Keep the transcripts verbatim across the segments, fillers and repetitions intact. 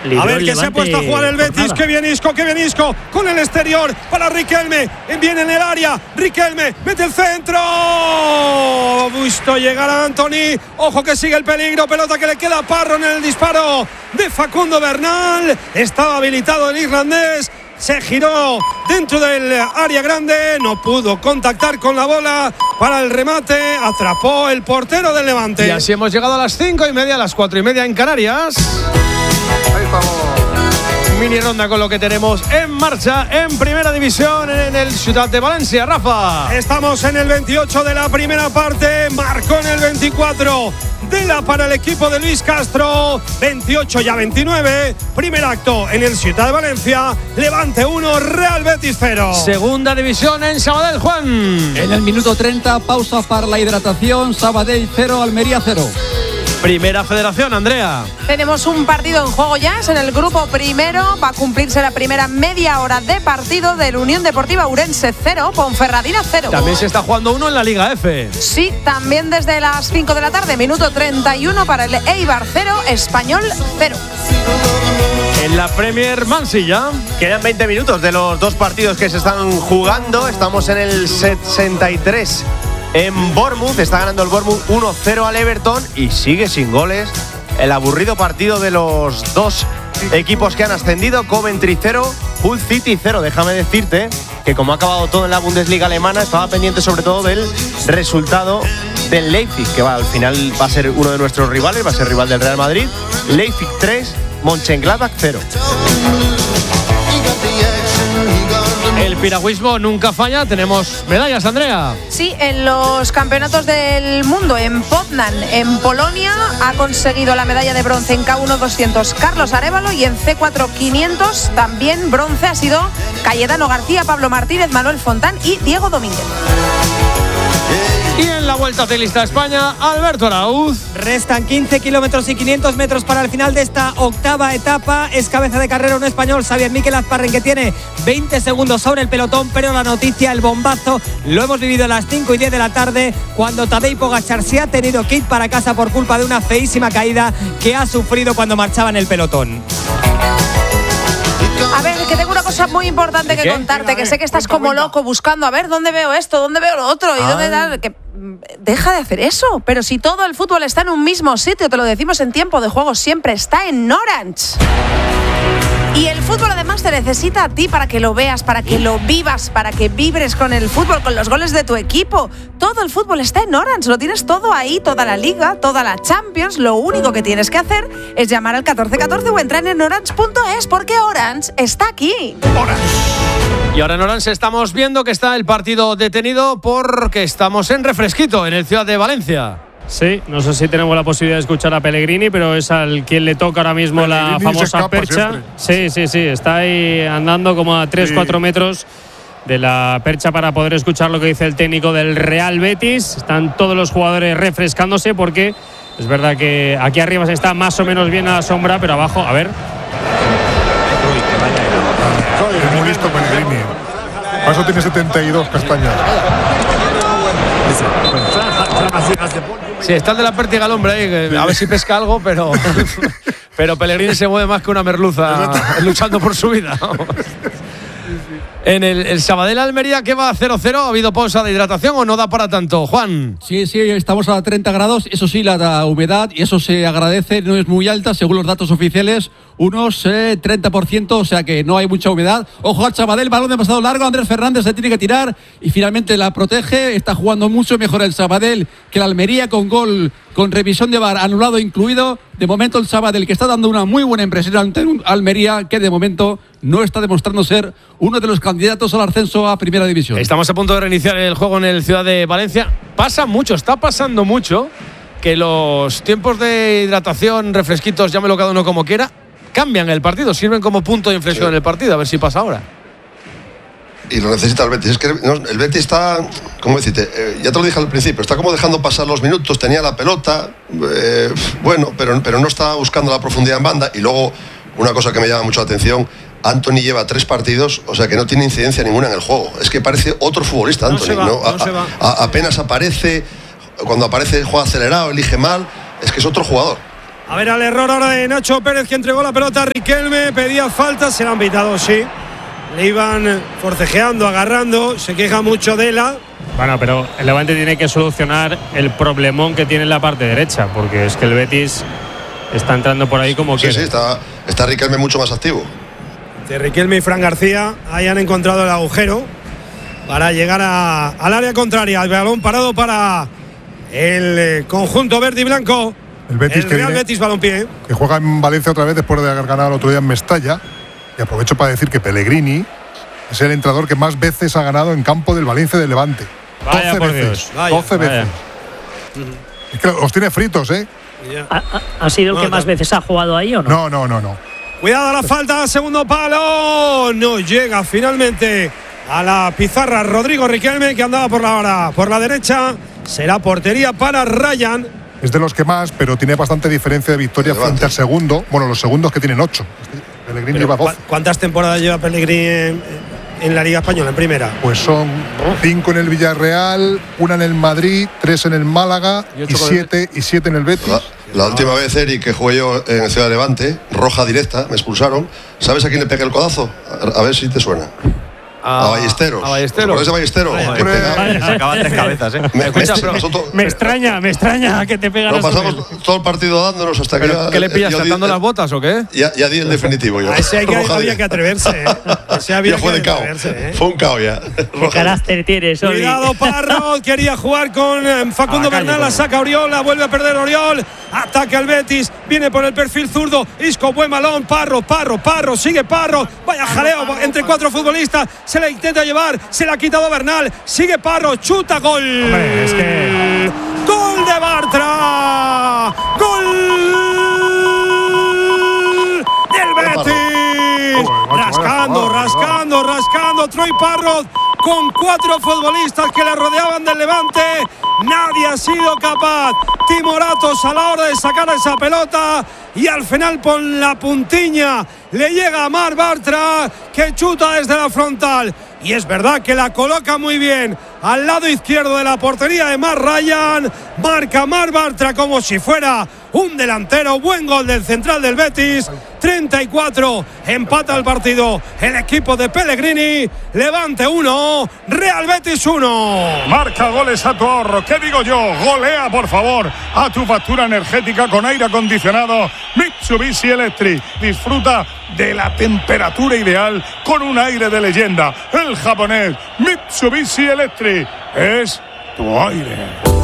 A ver que se ha puesto a jugar el Betis. Qué bien Isco, qué bien Isco. Con el exterior para Riquelme. Viene en el área. Riquelme mete el centro. Visto llegar a Antony. Ojo que sigue el peligro. Pelota que le queda a Parro en el disparo de Facundo Bernal. Estaba habilitado el irlandés. Se giró dentro del área grande, no pudo contactar con la bola para el remate, atrapó el portero del Levante. Y así hemos llegado a las cinco y media, a las cuatro y media en Canarias. Ahí vamos. Mini ronda con lo que tenemos en marcha en Primera División en el Ciutat de Valencia. Rafa. Estamos en el veintiocho de la primera parte, marcó en el veinticuatro de la para el equipo de Luis Castro. Veintiocho ya veintinueve, primer acto en el Ciutat de Valencia. Levante uno, Real Betis cero. Segunda División en Sabadell, Juan. En el minuto treinta, pausa para la hidratación. Sabadell cero, Almería cero. Primera Federación, Andrea. Tenemos un partido en juego ya, es en el grupo primero. Va a cumplirse la primera media hora de partido del Unión Deportiva Ourense cero, Ponferradina cero. También se está jugando uno en la Liga F. Sí, también desde las cinco de la tarde, minuto treinta y uno para el Eibar cero, Español cero. En la Premier Mansilla. Quedan veinte minutos de los dos partidos que se están jugando. Estamos en el sesenta y tres. En Bournemouth está ganando el Bournemouth uno cero al Everton y sigue sin goles el aburrido partido de los dos equipos que han ascendido. Coventry cero, Hull City cero. Déjame decirte que como ha acabado todo en la Bundesliga alemana, estaba pendiente sobre todo del resultado del Leipzig, que va, al final va a ser uno de nuestros rivales, va a ser rival del Real Madrid. Leipzig tres, Mönchengladbach cero. El piragüismo nunca falla. Tenemos medallas, Andrea. Sí, en los campeonatos del mundo en Poznan, en Polonia, ha conseguido la medalla de bronce en K uno doscientos Carlos Arévalo y en C cuatro quinientos también bronce ha sido Cayetano García, Pablo Martínez, Manuel Fontán y Diego Domínguez. Y en la Vuelta Ciclista a España, Alberto Arauz. Restan quince kilómetros y quinientos metros para el final de esta octava etapa. Es cabeza de carrera un español, Xavier Miquel Azparren, que tiene veinte segundos sobre el pelotón, pero la noticia, el bombazo, lo hemos vivido a las cinco y diez de la tarde, cuando Tadej Pogačar se ha tenido que ir para casa por culpa de una feísima caída que ha sufrido cuando marchaba en el pelotón. A ver, que tengo una cosa muy importante que ¿Qué? contarte, Venga, que ver, sé que estás cuenta, como cuenta. loco buscando, a ver, ¿dónde veo esto? ¿Dónde veo lo otro? ¿Y Ah. dónde tal? Que deja de hacer eso, pero si todo el fútbol está en un mismo sitio, te lo decimos en Tiempo de Juego siempre, está en Orange. Y el fútbol además te necesita a ti para que lo veas, para que lo vivas, para que vibres con el fútbol, con los goles de tu equipo. Todo el fútbol está en Orange, lo tienes todo ahí, toda la Liga, toda la Champions. Lo único que tienes que hacer es llamar al catorce catorce o entrar en orange punto es, porque Orange está aquí. Y ahora en Orange estamos viendo que está el partido detenido porque estamos en refresquito en el Ciudad de Valencia. Sí, no sé si tenemos la posibilidad de escuchar a Pellegrini, pero es al quien le toca ahora mismo Pellegrini la famosa percha. Siempre. Sí, sí, sí, está ahí andando como a tres cuatro sí. metros de la percha para poder escuchar lo que dice el técnico del Real Betis. Están todos los jugadores refrescándose porque es verdad que aquí arriba se está más o menos bien a la sombra, pero abajo, a ver. Es muy listo Pellegrini. Por eso tiene setenta y dos castañas. Sí, está el de la pértiga al hombre ahí, a ver si pesca algo, pero pero Pellegrini se mueve más que una merluza luchando por su vida. En el, el Sabadell Almería, que va a cero cero, ¿ha habido pausa de hidratación o no da para tanto, Juan? Sí, sí, estamos a treinta grados, eso sí, la, la humedad, y eso se agradece, no es muy alta, según los datos oficiales, unos eh, treinta por ciento, o sea que no hay mucha humedad. Ojo al Sabadell, balón demasiado largo, Andrés Fernández se tiene que tirar y finalmente la protege, está jugando mucho mejor el Sabadell que el Almería, con gol, con revisión de V A R anulado incluido. De momento el Sabadell, que está dando una muy buena impresión ante un Almería que de momento no está demostrando ser uno de los candidatos al ascenso a Primera División. Estamos a punto de reiniciar el juego en el Ciudad de Valencia. Pasa mucho, está pasando mucho que los tiempos de hidratación, refresquitos, llámelo cada uno como quiera, cambian el partido, sirven como punto de inflexión sí. en el partido, a ver si pasa ahora. Y lo necesita el Betis. Es que no, el Betis está, ¿cómo decirte? Eh, ya te lo dije al principio, está como dejando pasar los minutos, tenía la pelota, eh, bueno, pero, pero no está buscando la profundidad en banda. Y luego, una cosa que me llama mucho la atención, Antony lleva tres partidos, o sea que no tiene incidencia ninguna en el juego. Es que parece otro futbolista, Antony. No, va, ¿no? A, no a, a, apenas aparece, cuando aparece juega acelerado, elige mal, es que es otro jugador. A ver al error ahora de Nacho Pérez, que entregó la pelota a Riquelme. Pedía falta, se la han pitado, sí. Le iban forcejeando, agarrando. Se queja mucho de la. Bueno, pero el Levante tiene que solucionar el problemón que tiene en la parte derecha, porque es que el Betis está entrando por ahí como sí, quiere. Sí, está, está Riquelme mucho más activo. De Riquelme y Fran García ahí han encontrado el agujero para llegar a, al área contraria. El balón parado para el eh, conjunto verde y blanco. El Betis, el que Real viene, Betis Balompié. Que juega en Valencia otra vez después de haber ganado el otro día en Mestalla. Y aprovecho para decir que Pellegrini es el entrenador que más veces ha ganado en campo del Valencia del Levante. Vaya doce por veces. Dios. Vaya, doce vaya. veces. Es que os tiene fritos, ¿eh? ¿Ha, ha, ha sido el No, que más no. veces ha jugado ahí o no? No, no, no, no. Cuidado a la falta, segundo palo. No llega finalmente a la pizarra Rodrigo Riquelme, que andaba por la hora, por la derecha. Será portería para Ryan. Es de los que más, pero tiene bastante diferencia de victoria Levante. frente al segundo. Bueno, los segundos que tienen ocho. Pellegrini Pero, lleva ¿cu- doce. ¿Cuántas temporadas lleva Pellegrini en, en la Liga Española, en primera? Pues son cinco en el Villarreal, una en el Madrid, tres en el Málaga Y y, ocho con siete, y siete en el Betis. La, la última vez, Eric, que jugué yo en Ciudad de Levante, roja directa, me expulsaron. ¿Sabes a quién le pegué el codazo? A, a ver si te suena. A, Ballesteros. A Ballesteros. ¿Os acordáis de Ballesteros? Vaya, Que hombre. pegaba- Acaba tres cabezas, ¿eh? Me, Escucha, me- pero- nosotros- Me extraña, me extraña que te pegaras nos con él. pasamos todo el partido dándonos hasta que ¿Pero ya, qué le pillas, ya di- saltando las botas o qué? Ya, ya di el definitivo yo. A ese hay que, Roja había di- que atreverse, ¿eh? Ese había Ya fue que de cao. atreverse, ¿eh? Fue un cao ya. ¿Qué Roja. carácter tienes, Oli? Cuidado, Parro, quería jugar con eh, Facundo A la calle, Bernal, la con él. saca Oriol, la vuelve a perder Oriol, ataca el Betis, viene por el perfil zurdo, Isco, buen balón, Parro, Parro, Parro, sigue Parro, vaya jaleo entre cuatro futbolistas, se la intenta llevar, se la ha quitado Bernal, sigue Parro, chuta, gol. Hombre, es que- Gol de Bartra, gol del Betis, Joder, macho, rascando, vaya jugada, rascando, rascando, Troy Parrot con cuatro futbolistas que le rodeaban del Levante. Nadie ha sido capaz. Timoratos a la hora de sacar esa pelota y al final con la puntiña le llega a Mar Bartra, que chuta desde la frontal. Y es verdad que la coloca muy bien al lado izquierdo de la portería de Mar Ryan. Marca Mar Bartra como si fuera un delantero. Buen gol del central del Betis. treinta y cuatro. Empata el partido el equipo de Pellegrini. Levante uno, Real Betis uno. Marca goles a tu ahorro. ¿Qué digo yo? Golea, por favor, a tu factura energética con aire acondicionado Mitsubishi Electric. Disfruta de la temperatura ideal con un aire de leyenda. El japonés Mitsubishi Electric es tu aire.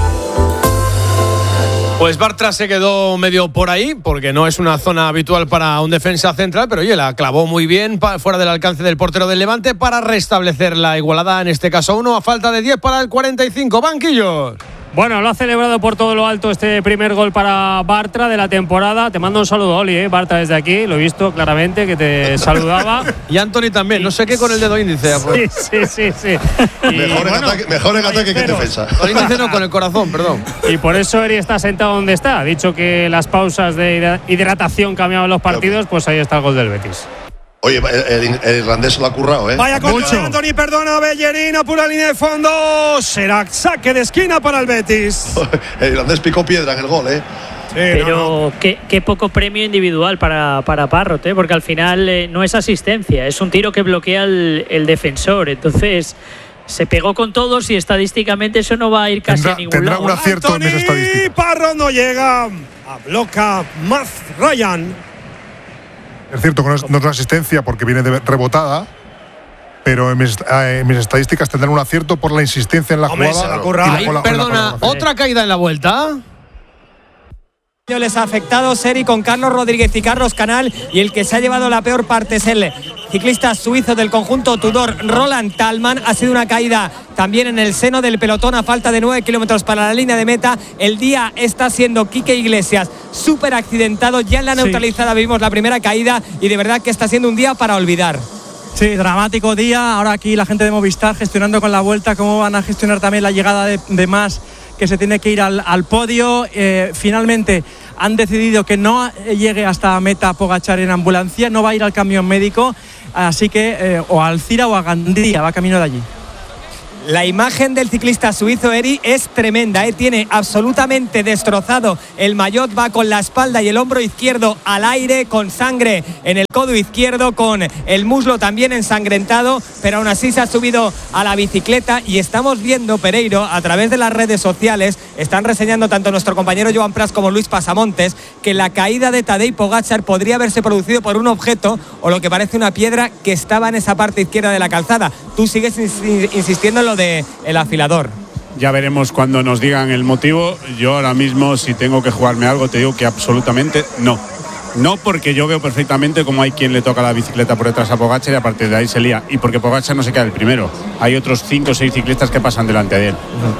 Pues Bartra se quedó medio por ahí, porque no es una zona habitual para un defensa central, pero oye, la clavó muy bien pa, fuera del alcance del portero del Levante para restablecer la igualada, en este caso uno, a falta de diez para el cuarenta y cinco. Banquillos. Bueno, lo ha celebrado por todo lo alto este primer gol para Bartra de la temporada. Te mando un saludo, Oli, ¿eh? Bartra desde aquí, lo he visto claramente que te saludaba. Y Anthony también, no sé qué con el dedo índice. Sí, sí, sí, sí. Y, Mejor, en bueno, ataque, mejor en ataque que en defensa. Con el índice no, con el corazón, perdón. y por eso Eri está sentado donde está. Ha dicho que las pausas de hidratación cambiaban los partidos, pues ahí está el gol del Betis. Oye, el, el- el irlandés se lo ha currado, ¿eh? Vaya contra de Anthony, perdona, Bellerín, pura línea de fondo. Será saque de esquina para el Betis. El irlandés picó piedra en el gol, ¿eh? Sí, Pero no, no. Qué, qué poco premio individual para, para Parrot, ¿eh? Porque al final eh, no es asistencia, es un tiro que bloquea el, el defensor. Entonces se pegó con todos y estadísticamente eso no va a ir casi Tendrá- a ningún tendrá lado. una- acierto en esa Anthony, estadística. Parro no llega. A bloca Maz Ryan. Es cierto que no es, no es una asistencia porque viene de rebotada, pero en mis, eh, en mis estadísticas tendrán un acierto por la insistencia en la Hombre, se jugada. la ha currado. y la- Ahí, con la- con la perdona, colaboración. otra caída en la vuelta. Les ha afectado Seri con Carlos Rodríguez y Carlos Canal, y el que se ha llevado la peor parte es el ciclista suizo del conjunto Tudor, Roland Talman. Ha sido una caída también en el seno del pelotón a falta de nueve kilómetros para la línea de meta. El día está siendo Quique Iglesias súper accidentado, ya en la neutralizada vimos la primera caída y de verdad que está siendo un día para olvidar. Sí, dramático día. Ahora aquí la gente de Movistar gestionando con la vuelta cómo van a gestionar también la llegada de, de Mas, que se tiene que ir al, al podio. Eh, finalmente han decidido que no llegue hasta meta Pogačar en ambulancia, no va a ir al camión médico, así que eh, o a Alcira o a Gandía, va camino de allí. La imagen del ciclista suizo Eri es tremenda, ¿eh? Tiene absolutamente destrozado el maillot, va con la espalda y el hombro izquierdo al aire, con sangre en el codo izquierdo, con el muslo también ensangrentado, pero aún así se ha subido a la bicicleta y estamos viendo, Pereiro, a través de las redes sociales, están reseñando tanto nuestro compañero Joan Pras como Luis Pasamontes, que la caída de Tadej Pogačar podría haberse producido por un objeto o lo que parece una piedra que estaba en esa parte izquierda de la calzada. Tú sigues insistiendo en lo de el afilador. Ya veremos cuando nos digan el motivo. Yo ahora mismo, si tengo que jugarme algo, te digo que absolutamente no. No, porque yo veo perfectamente cómo hay quien le toca la bicicleta por detrás a Pogačar y a partir de ahí se lía. Y porque Pogačar no se queda el primero. Hay otros cinco o seis ciclistas que pasan delante de él.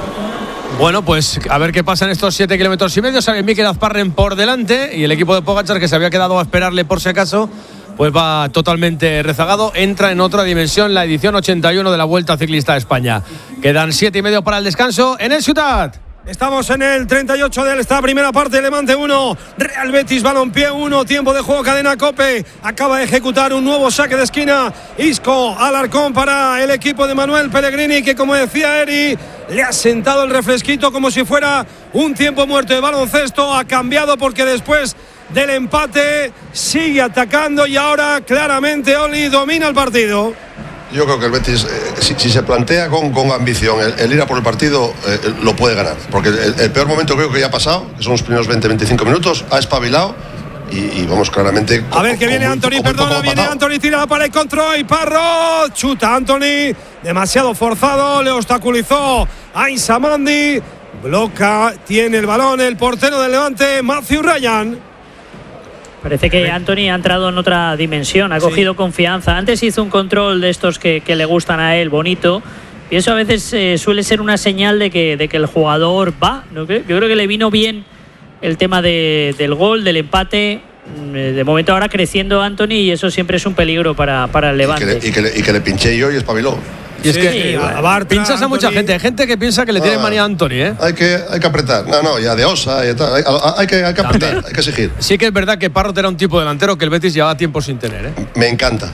Bueno, pues a ver qué pasa en estos siete kilómetros y medio. Sale Mikel Azparren por delante y el equipo de Pogačar, que se había quedado a esperarle por si acaso, pues va totalmente rezagado. Entra en otra dimensión la edición ochenta y uno de la Vuelta Ciclista a España. Quedan siete y medio para el descanso en el Ciutat. Estamos en el treinta y ocho de esta primera parte. Levante uno, Real Betis Balompié uno. Tiempo de juego, cadena COPE. Acaba de ejecutar un nuevo saque de esquina Isco Alarcón para el equipo de Manuel Pellegrini, que, como decía Eri, le ha sentado el refresquito como si fuera un tiempo muerto de baloncesto. Ha cambiado porque después del empate sigue atacando y ahora claramente Oli domina el partido. Yo creo que el Betis, eh, si, si se plantea con, con ambición el, el ir a por el partido, eh, lo puede ganar. Porque el, el peor momento creo que ya ha pasado, que son los primeros veinte a veinticinco minutos, ha espabilado y, y vamos claramente... A ver que viene Anthony, perdona, viene Anthony, tira la pared con Troy, Parro, chuta Anthony, demasiado forzado, le obstaculizó a Insamandi, bloca, tiene el balón el portero del Levante, Matthew Ryan. Parece que Anthony ha entrado en otra dimensión, ha cogido sí. confianza. Antes hizo un control de estos que, que le gustan a él, bonito. Y eso a veces eh, suele ser una señal de que, de que el jugador va, ¿no? Yo creo que le vino bien el tema de, del gol, del empate. De momento ahora creciendo Anthony y eso siempre es un peligro para, para el Levante. Y que le, y que le, y que le pinché yo y espabiló. Y es sí, que a Bartra, pinchas a Anthony. mucha gente. Hay gente que piensa que le tiene Ah, manía a Anthony, ¿eh? Hay que, hay que apretar. No, no, ya de Osa. Y tal. Hay, hay, que, hay que apretar, También. hay que exigir. Sí que es verdad que Parrot era un tipo delantero que el Betis llevaba tiempo sin tener, ¿eh? Me encanta.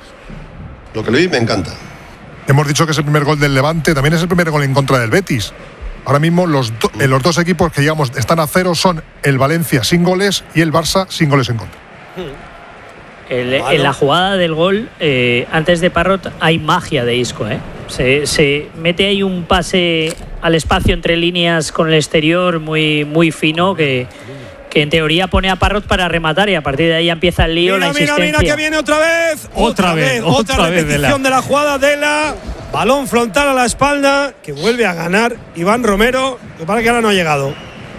Lo que le vi me encanta. Hemos dicho que es el primer gol del Levante, también es el primer gol en contra del Betis. Ahora mismo los, do, eh, los dos equipos que digamos están a cero son el Valencia sin goles y el Barça sin goles en contra. El, en la jugada del gol, eh, antes de Parrot, hay magia de Isco, ¿eh? Se, se mete ahí un pase al espacio entre líneas con el exterior muy, muy fino que, que en teoría pone a Parrot para rematar y a partir de ahí empieza el lío, mira, la insistencia. Mira, mira que viene otra vez. Otra, otra vez, vez, otra, otra vez repetición de la. de la jugada de la. Balón frontal a la espalda que vuelve a ganar Iván Romero, que para que ahora no ha llegado.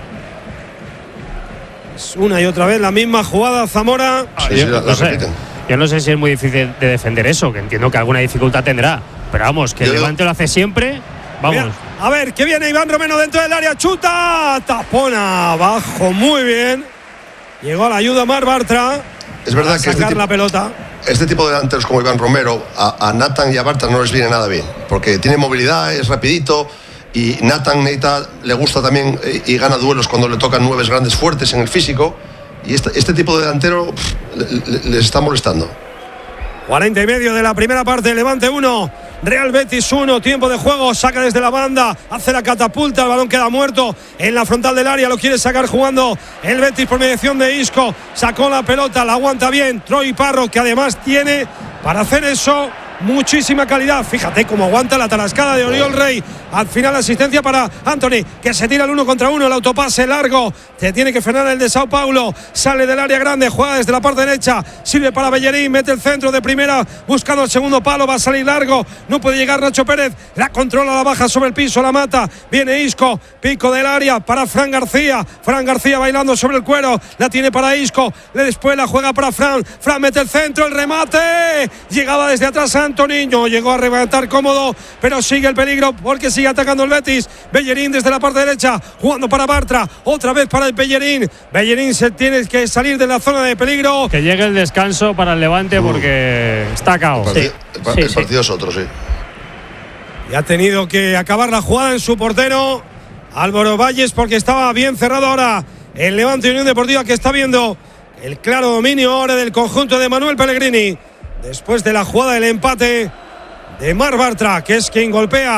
Es una y otra vez la misma jugada Zamora. Sí, sí, la, la no sé, repiten. yo no sé si es muy difícil de defender eso, que entiendo que alguna dificultad tendrá. Pero vamos, que yo, el Levante lo hace siempre. Vamos. Mira, a ver, que viene Iván Romero dentro del área, chuta, tapona abajo, muy bien. Llegó a la ayuda Mar Bartra. Es verdad que sacar este la tipo, pelota. Este tipo de delanteros como Iván Romero, a, a Nathan y a Bartra no les viene nada bien, porque tiene movilidad, es rapidito. Y Nathan necesita, le gusta también y gana duelos cuando le tocan nueves grandes fuertes en el físico. Y este, este tipo de delantero pff, le, le, les está molestando. cuarenta y medio de la primera parte, Levante uno, Real Betis uno, tiempo de juego, saca desde la banda, hace la catapulta, el balón queda muerto en la frontal del área, lo quiere sacar jugando el Betis por mediación de Isco, sacó la pelota, la aguanta bien Troy Parro, que además tiene para hacer eso muchísima calidad. Fíjate cómo aguanta la tarascada de Oriol Rey. Al final asistencia para Anthony, que se tira el uno contra uno, el autopase largo, se tiene que frenar el de Sao Paulo, sale del área grande, juega desde la parte derecha, sirve para Bellerín, mete el centro de primera, buscando el segundo palo, va a salir largo, no puede llegar Nacho Pérez, la controla, la baja sobre el piso, la mata, viene Isco, pico del área para Fran García, Fran García bailando sobre el cuero, la tiene para Isco, le después la juega para Fran, Fran mete el centro, el remate, llegaba desde atrás Anthony, no llegó a rematar cómodo, pero sigue el peligro porque sigue atacando el Betis. Bellerín desde la parte derecha, jugando para Bartra, otra vez para el Bellerín. Bellerín se tiene que salir de la zona de peligro. Que llegue el descanso para el Levante porque está cao. El, partid, Sí. el, pa- Sí, el sí. partido es otro, sí. Y ha tenido que acabar la jugada en su portero Álvaro Valles porque estaba bien cerrado ahora el Levante Unión Deportiva, que está viendo el claro dominio ahora del conjunto de Manuel Pellegrini después de la jugada del empate de Mar Bartra, que es quien golpea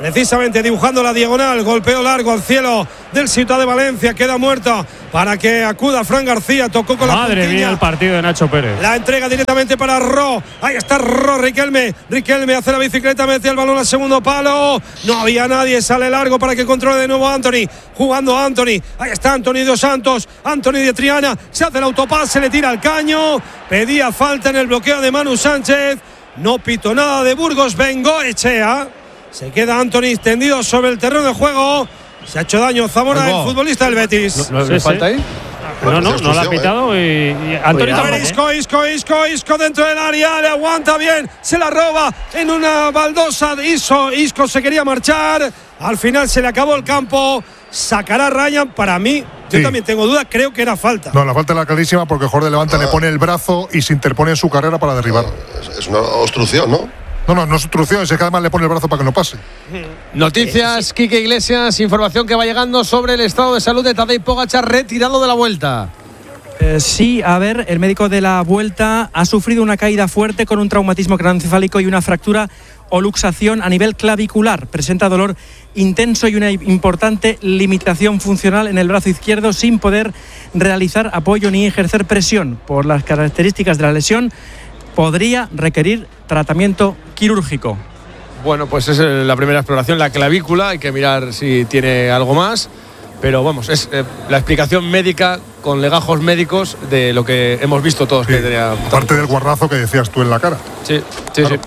precisamente dibujando la diagonal, golpeo largo al cielo del Ciutat de Valencia, queda muerto para que acuda Fran García, tocó con Madre la puntilla. mía, el partido de Nacho Pérez. La entrega directamente para Ro, ahí está Ro, Riquelme, Riquelme hace la bicicleta, mete el balón al segundo palo, no había nadie, sale largo para que controle de nuevo Anthony, jugando Anthony, ahí está Anthony dos Santos, Anthony de Triana, se hace el autopase, le tira al caño, pedía falta en el bloqueo de Manu Sánchez, no pitó nada de Burgos Bengoechea. Se queda Anthony tendido sobre el terreno de juego. Se ha hecho daño Zamora, el futbolista del Betis. ¿No, no, sí, falta sí. ahí? No, no, no la ha pitado. Y, y Anthony también. Isco, Isco, Isco, Isco dentro del área. Le aguanta bien. Se la roba en una baldosa. Isco, Isco se quería marchar. Al final se le acabó el campo. Sacará Ryan. Para mí, yo sí. también tengo dudas. Creo que era falta. No, la falta era clarísima porque el jugador de Levante ah. le pone el brazo y se interpone en su carrera para derribar. Es, es una obstrucción, ¿no? No, no, no es obstrucción, es que además le pone el brazo para que no pase. Noticias, Quique Iglesias, información que va llegando sobre el estado de salud de Tadej Pogačar, retirado de la Vuelta. Eh, sí, a ver, el médico de la Vuelta ha sufrido una caída fuerte con un traumatismo craneoencefálico y una fractura o luxación a nivel clavicular. Presenta dolor intenso y una importante limitación funcional en el brazo izquierdo, sin poder realizar apoyo ni ejercer presión. Por las características de la lesión, podría requerir tratamiento quirúrgico. Bueno, pues es la primera exploración, la clavícula, hay que mirar si tiene algo más, pero vamos, es eh, la explicación médica con legajos médicos de lo que hemos visto todos. Sí, que tenía parte del guarrazo que decías tú en la cara. Sí, sí, claro. sí.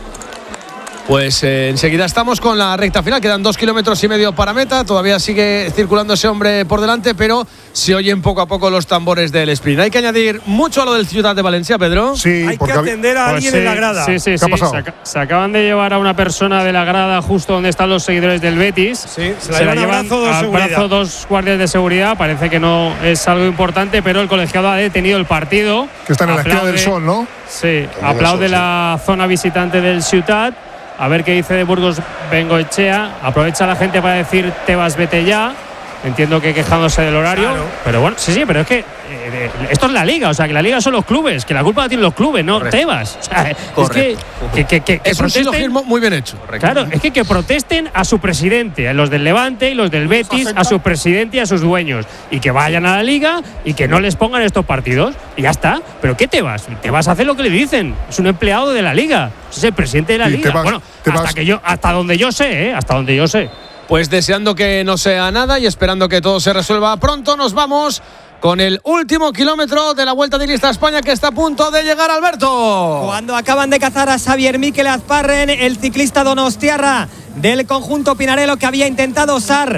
Pues eh, enseguida estamos con la recta final, quedan dos kilómetros y medio para meta, todavía sigue circulando ese hombre por delante, pero se oyen poco a poco los tambores del sprint. Hay que añadir mucho a lo del Ciutat de Valencia, Pedro. Sí, hay que atender a pues alguien sí, en la grada. Sí, sí, ¿Qué sí. ha pasado? Se, ac se acaban de llevar a una persona de la grada justo donde están los seguidores del Betis. Sí, se la, se la llevan llevan brazo, al brazo dos guardias de seguridad. Parece que no es algo importante, pero el colegiado ha detenido el partido. Que está en la aplaude, esquina del sol, ¿no? Sí, aplaude la zona visitante del Ciutat. A ver qué dice de Burgos Bengoechea. Aprovecha la gente para decir Tebas, vete ya. Entiendo que quejándose del horario. Claro. Pero bueno, sí, sí, pero es que eh, esto es la liga. O sea, que la liga son los clubes. Que la culpa la tienen los clubes, no Correcto. Tebas. O sea, es que, que, que, que, que es un silogismo muy bien hecho. Correcto. Claro, es que que protesten a su presidente, a los del Levante y los del Betis, a su presidente y a sus dueños. Y que vayan a la liga y que no les pongan estos partidos. Y ya está. ¿Pero qué Tebas? Tebas hace lo que le dicen. Es un empleado de la liga. Es el presidente de la liga. Tebas, bueno, Tebas. hasta que yo, hasta donde yo sé, ¿eh? Hasta donde yo sé. Pues deseando que no sea nada y esperando que todo se resuelva pronto, nos vamos con el último kilómetro de la Vuelta Ciclista a España, que está a punto de llegar, Alberto. Cuando acaban de cazar a Xavier Mikel Azparren, el ciclista donostiarra del conjunto Pinarello, que había intentado osar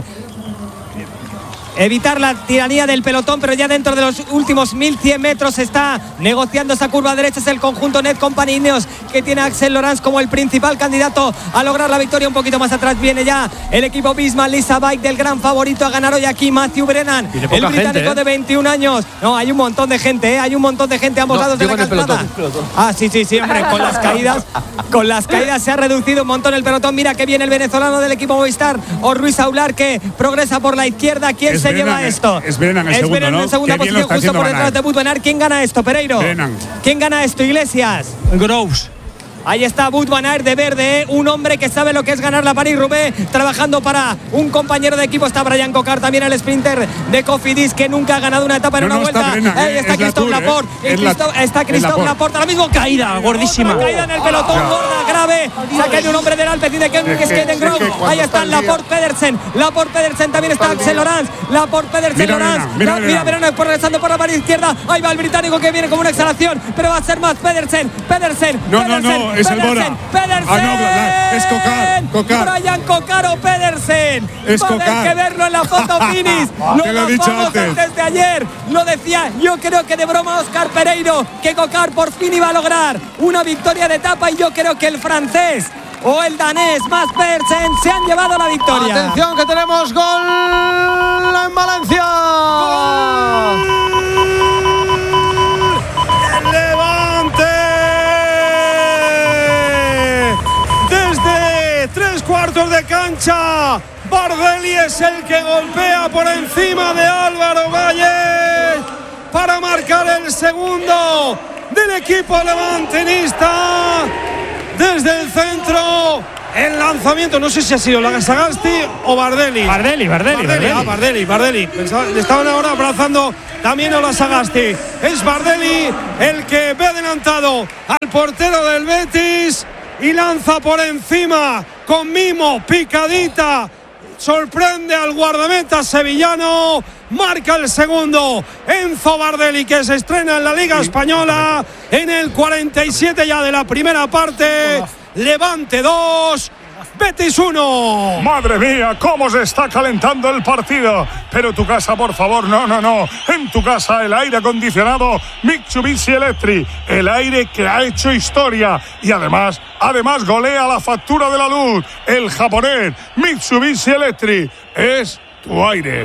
evitar la tiranía del pelotón, pero ya dentro de los últimos mil cien metros está negociando esa curva derecha. Es el conjunto Net Company Ineos, que tiene a Axel Lorenz como el principal candidato a lograr la victoria. Un poquito más atrás viene ya el equipo Bismarck Lisa Bike, del gran favorito a ganar hoy aquí, Matthew Brennan, el británico gente, ¿eh? de veintiún años. No, hay un montón de gente, ¿eh? hay un montón de gente a ambos no, lados de la calzada. Ah, sí, sí, sí, hombre, con las caídas, con las caídas se ha reducido un montón el pelotón. Mira que viene el venezolano del equipo Movistar, o Ruiz Aular, que progresa por la izquierda. ¿Quién es se Brennan, lleva esto? Es Brennan en es segundo, Brennan ¿no? en segunda posición, justo por detrás de Wout van Aert. ¿Quién gana esto, Pereiro? Brennan. ¿Quién gana esto, Iglesias? Groves. Ahí está Wout van Aert de verde, ¿eh? Un hombre que sabe lo que es ganar la París-Roubaix, trabajando para un compañero de equipo. Está Brian Cocard, también el sprinter de Cofidis, que nunca ha ganado una etapa en no, una no vuelta. Está, Brennan, Ahí eh, está Christophe la Laporte, eh. eh, Christophe, la, está Christophe Laporte, ahora mismo caída gordísima. Otra caída en el pelotón, oh, gorda, grave. Se ha caído un hombre del Alpecin de Kevin Grove. Ahí está Laporte Pedersen, Laporte Pedersen, también está Axel Lorenz, Laporte Pedersen, Lorenz. Mira, mira Verona progresando por la pared izquierda. Ahí va el británico, que viene como una exhalación, pero va a ser más Pedersen, Pedersen, no, Pedersen, no, no, es Pedersen, Albora. Pedersen. Ah, no, es Cocard, Cocard. Brian Cocard o Pedersen. Es Va a haber Cocard. que verlo en la foto finish. Lo, Te lo he dicho antes. antes. de ayer. Lo decía, yo creo que de broma Óscar Pereiro, que Cocard por fin iba a lograr una victoria de etapa, y yo creo que el francés o el danés Mats Pedersen se han llevado la victoria. Atención, que tenemos gol en Valencia. ¡Gol! ¡El Levante! Desde tres cuartos de cancha, Bardelli es el que golpea por encima de Álvaro Valle para marcar el segundo del equipo levantinista. Desde el centro, El lanzamiento, no sé si ha sido la Sagasti o Bardelli. Bardelli, Bardelli. Bardelli, ah, Bardelli, Bardelli. Pensaba, le estaban ahora abrazando también a la Sagasti. Es Bardelli el que ve adelantado al portero del Betis y lanza por encima con mimo, picadita. Sorprende al guardameta sevillano. Marca el segundo Enzo Bardelli, que se estrena en la Liga Española en el cuarenta y siete ya de la primera parte. Levante dos, Betis uno. Madre mía, cómo se está calentando el partido. Pero tu casa, por favor, no, no, no. En tu casa el aire acondicionado Mitsubishi Electric, el aire que ha hecho historia y además, además golea la factura de la luz. El japonés Mitsubishi Electric es tu aire.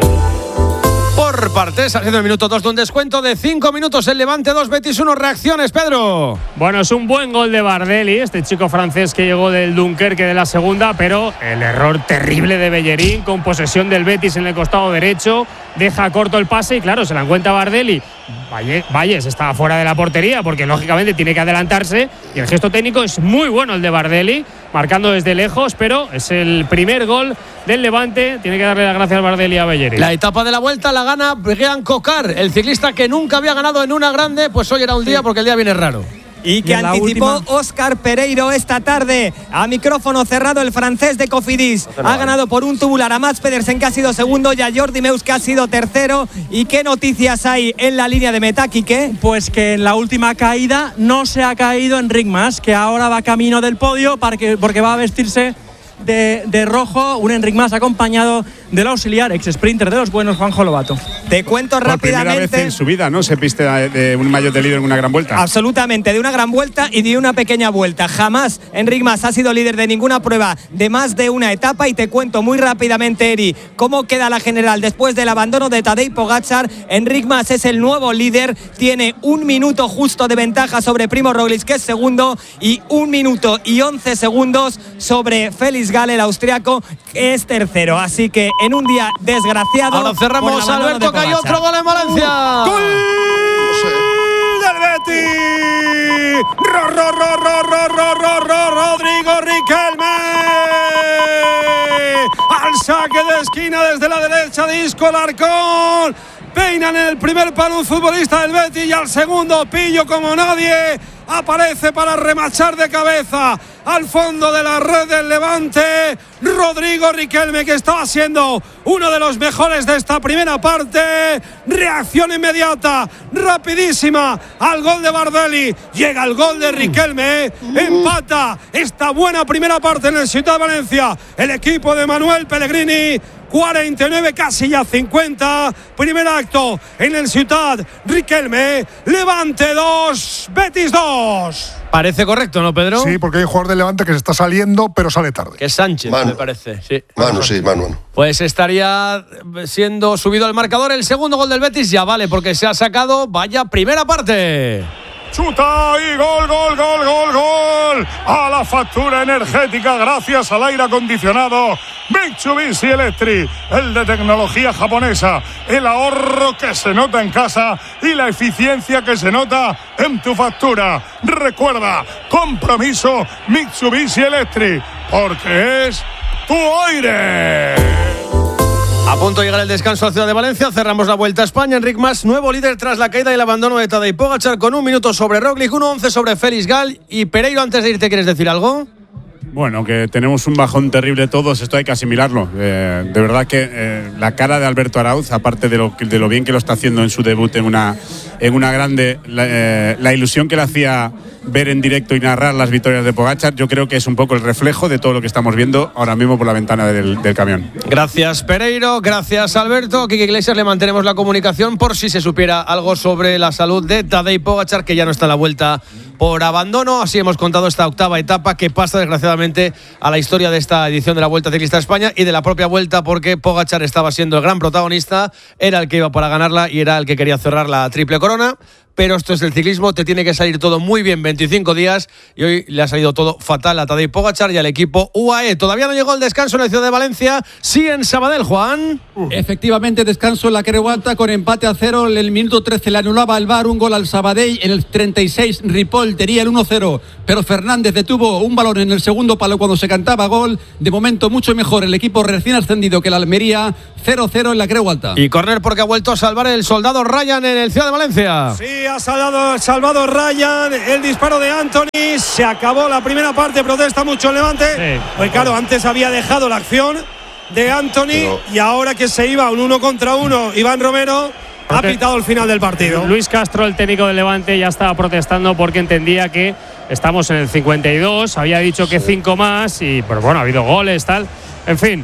Por partes, haciendo el minuto dos de un descuento de cinco minutos. El Levante dos, Betis uno. Reacciones, Pedro. Bueno, es un buen gol de Bardelli, este chico francés que llegó del Dunkerque de la segunda, pero el error terrible de Bellerín con posesión del Betis en el costado derecho. Deja corto el pase y claro, se la encuentra Bardelli. Valles estaba fuera de la portería porque lógicamente tiene que adelantarse y el gesto técnico es muy bueno el de Bardelli, marcando desde lejos, pero es el primer gol del Levante. Tiene que darle las gracias a Bardelli y a Bellerín. La etapa de la vuelta la gana Brian Cocar, el ciclista que nunca había ganado en una grande, pues hoy era un día porque el día viene raro. Y que y anticipó última... Óscar Pereiro esta tarde a micrófono cerrado, el francés de Cofidis. No ha ganado por un tubular a Mats Pedersen, que ha sido segundo, y a Jordi Meus, que ha sido tercero. ¿Y qué noticias hay en la línea de meta, Quique? Pues que en la última caída no se ha caído Enric Mas, que ahora va camino del podio porque, porque va a vestirse de, de rojo, un Enric Mas acompañado del auxiliar, ex sprinter de los buenos, Juanjo Lobato. Te cuento Por rápidamente. Por primera vez en su vida, ¿no? Se piste de un maillot de líder en una gran vuelta. Absolutamente, de una gran vuelta y de una pequeña vuelta. Jamás Enric Mas ha sido líder de ninguna prueba de más de una etapa. Y te cuento muy rápidamente, Eri, cómo queda la general después del abandono de Tadej Pogačar. Enric Mas es el nuevo líder, tiene un minuto justo de ventaja sobre Primo Roglic, que es segundo, y un minuto y once segundos sobre Félix Gall, el austriaco, que es tercero. Así que en un día desgraciado. Ahora cerramos, Alberto, que hay otro gol en Valencia. ¡Gol del Betis! ¡Ro, ro, ro, ro, ro, ro, ro, ro! ¡Rodrigo Riquelme! Al saque de esquina desde la derecha de Isco Larcón. Peinan en el primer palo un futbolista del Betis y al segundo pillo como nadie. Aparece para remachar de cabeza al fondo de la red del Levante Rodrigo Riquelme, que estaba siendo uno de los mejores de esta primera parte. Reacción inmediata, rapidísima al gol de Bardelli. Llega el gol de Riquelme, empata esta buena primera parte en el Ciutat de Valencia el equipo de Manuel Pellegrini. cuarenta y nueve, casi ya cincuenta. Primer acto en el Ciutat. Riquelme, Levante dos, Betis dos. Parece correcto, ¿no, Pedro? Sí, porque hay un jugador de Levante que se está saliendo, pero sale tarde. Que es Sánchez, Manu. me parece. Sí. Manu, sí, Manu. Pues estaría siendo subido al marcador el segundo gol del Betis. Ya vale, porque se ha sacado, vaya primera parte. Chuta y gol, gol, gol, gol, gol. A la factura energética gracias al aire acondicionado Mitsubishi Electric, el de tecnología japonesa. El ahorro que se nota en casa y la eficiencia que se nota en tu factura. Recuerda, compromiso Mitsubishi Electric, porque es tu aire. A punto de llegar el descanso a la ciudad de Valencia, cerramos la Vuelta a España. Enric Mas, nuevo líder tras la caída y el abandono de Tadej Pogačar, con un minuto sobre Roglic, uno once sobre Félix Gall. Y Pereiro, antes de irte, ¿quieres decir algo? Bueno, que tenemos un bajón terrible todos, esto hay que asimilarlo. Eh, de verdad que eh, la cara de Alberto Arauz, aparte de lo, de lo bien que lo está haciendo en su debut en una, en una grande, la, eh, la ilusión que le hacía ver en directo y narrar las victorias de Pogačar, yo creo que es un poco el reflejo de todo lo que estamos viendo ahora mismo por la ventana del, del camión. Gracias, Pereiro, gracias, Alberto. Quique Iglesias, le mantenemos la comunicación por si se supiera algo sobre la salud de Tadej Pogačar, que ya no está en la Vuelta por abandono. Así hemos contado esta octava etapa que pasa desgraciadamente a la historia de esta edición de la Vuelta Ciclista a España y de la propia Vuelta, porque Pogačar estaba siendo el gran protagonista, era el que iba para ganarla y era el que quería cerrar la triple corona, pero esto es el ciclismo, te tiene que salir todo muy bien veinticinco días y hoy le ha salido todo fatal a Tadej Pogačar y al equipo U A E. Todavía no llegó el descanso en la ciudad de Valencia, sí en Sabadell, Juan. Efectivamente, descanso en la Creu Alta con empate a cero. En el minuto trece le anulaba el V A R un gol al Sabadell. En el treinta y seis Ripoll tenía el uno cero, pero Fernández detuvo un balón en el segundo palo cuando se cantaba gol. De momento mucho mejor el equipo recién ascendido que la Almería, cero cero en la Creu Alta. Y córner porque ha vuelto a salvar el soldado Ryan en el Ciudad de Valencia. Sí, ha salvado, salvado Ryan el disparo de Anthony. Se acabó la primera parte, protesta mucho el Levante. Sí. Pues claro, antes había dejado la acción de Anthony Pero... y ahora que se iba un uno contra uno Iván Romero ha pitado el final del partido. Luis Castro, el técnico del Levante, ya estaba protestando porque entendía que estamos en el cincuenta y dos, había dicho que cinco más y pero bueno, ha habido goles, tal, en fin,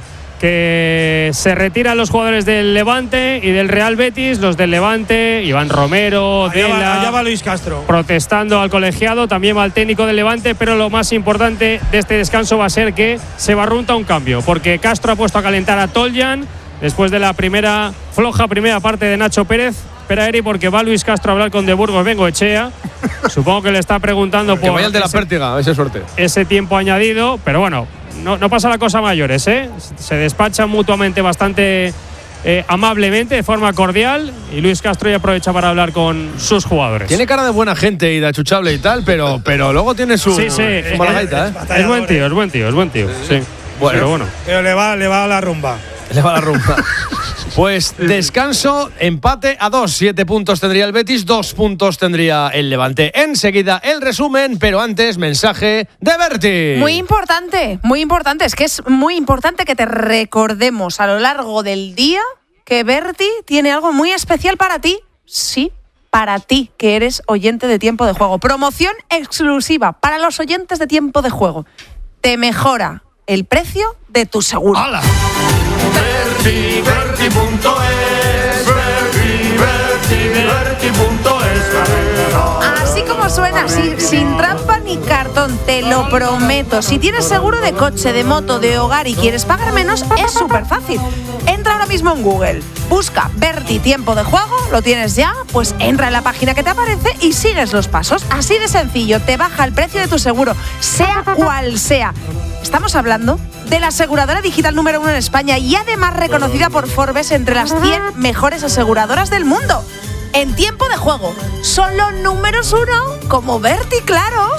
que se retiran los jugadores del Levante y del Real Betis, los del Levante, Iván Romero, allá Dela, va, allá va Luis Castro, protestando al colegiado, también va el técnico del Levante, pero lo más importante de este descanso va a ser que se barrunta un cambio, porque Castro ha puesto a calentar a Toljan después de la primera floja primera parte de Nacho Pérez. Espera, Eri, porque va Luis Castro a hablar con De Burgos Bengoechea. Supongo que le está preguntando por que vaya el de la ese, pértiga, esa suerte. Ese tiempo añadido, pero bueno, no, no pasa la cosa mayores, ¿eh? Se despachan mutuamente bastante eh, amablemente, de forma cordial, y Luis Castro ya aprovecha para hablar con sus jugadores. Tiene cara de buena gente y de achuchable y tal, pero, pero luego tiene su, sí, sí, su es, malagaita, ¿eh? Es buen tío, es buen tío, es buen tío, sí. Bueno, pero bueno. Pero le va, le va a la rumba. Le va a la rumba. Pues descanso, empate a dos. Siete puntos tendría el Betis, dos puntos tendría el Levante. Enseguida el resumen, pero antes mensaje de Berti. Muy importante, muy importante. Es que es muy importante que te recordemos a lo largo del día que Berti tiene algo muy especial para ti. Sí, para ti, que eres oyente de Tiempo de Juego. Promoción exclusiva para los oyentes de Tiempo de Juego. Te mejora el precio de tu seguro. ¡Hala! Berti, Berti punto es, Berti, Berti, Berti punto es. Así como suena, sin, sin trampa ni cartón, te lo prometo. Si tienes seguro de coche, de moto, de hogar y quieres pagar menos, es súper fácil. Entra ahora mismo en Google, busca Berti Tiempo de Juego, lo tienes ya, pues entra en la página que te aparece y sigues los pasos. Así de sencillo, te baja el precio de tu seguro, sea cual sea. Estamos hablando de la aseguradora digital número uno en España y además reconocida por Forbes entre las cien mejores aseguradoras del mundo. En Tiempo de Juego son los números uno, como Berti, claro.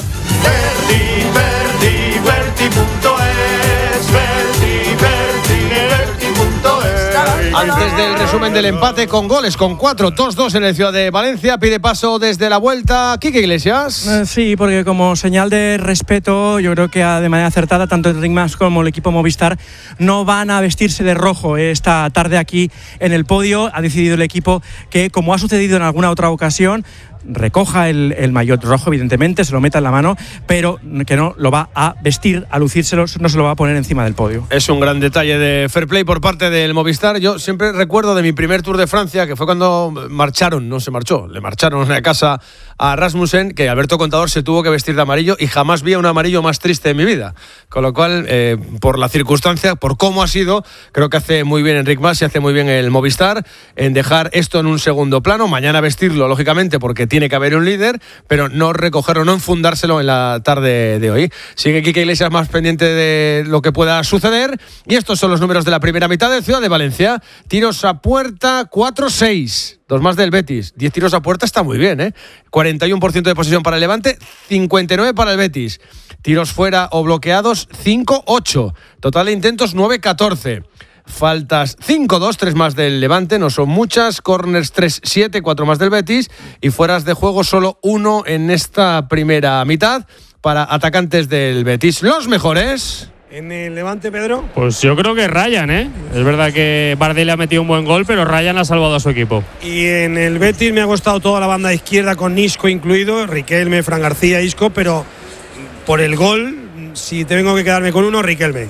Berti, Berti, Berti punto es, Berti, Berti, Berti punto es. Antes del resumen del empate con goles, con cuatro, dos dos en el Ciudad de Valencia, pide paso desde la vuelta Quique Iglesias. Eh, sí, porque como señal de respeto, yo creo que de manera acertada, tanto el Ringmas como el equipo Movistar no van a vestirse de rojo esta tarde aquí en el podio. Ha decidido el equipo que, como ha sucedido en alguna otra ocasión, recoja el, el maillot rojo, evidentemente, se lo meta en la mano, pero que no lo va a vestir, a lucírselo, no se lo va a poner encima del podio. Es un gran detalle de fair play por parte del Movistar. Yo siempre recuerdo de mi primer Tour de Francia, que fue cuando marcharon, no se marchó, le marcharon a casa a Rasmussen, que Alberto Contador se tuvo que vestir de amarillo y jamás vi un amarillo más triste en mi vida. Con lo cual, eh, por la circunstancia, por cómo ha sido, creo que hace muy bien Enric Mas y hace muy bien el Movistar en dejar esto en un segundo plano. Mañana vestirlo, lógicamente, porque tiene que haber un líder, pero no recogerlo, no enfundárselo en la tarde de hoy. Sigue Quique Iglesias más pendiente de lo que pueda suceder. Y estos son los números de la primera mitad del Ciudad de Valencia. Tiros a puerta, cuatro seis. Dos más del Betis. diez tiros a puerta está muy bien, ¿eh? cuarenta y uno por ciento de posesión para el Levante, cincuenta y nueve para el Betis. Tiros fuera o bloqueados, cinco ocho. Total de intentos, nueve catorce. Faltas cinco dos, tres más del Levante, no son muchas. Corners tres siete, cuatro más del Betis. Y fueras de juego solo uno en esta primera mitad para atacantes del Betis. Los mejores. En el Levante, Pedro. Pues yo creo que Ryan, ¿eh? Es verdad que Bardet ha metido un buen gol, pero Ryan ha salvado a su equipo. Y en el Betis me ha costado toda la banda izquierda con Isco incluido, Riquelme, Fran García, Isco, pero por el gol, si tengo que quedarme con uno, Riquelme.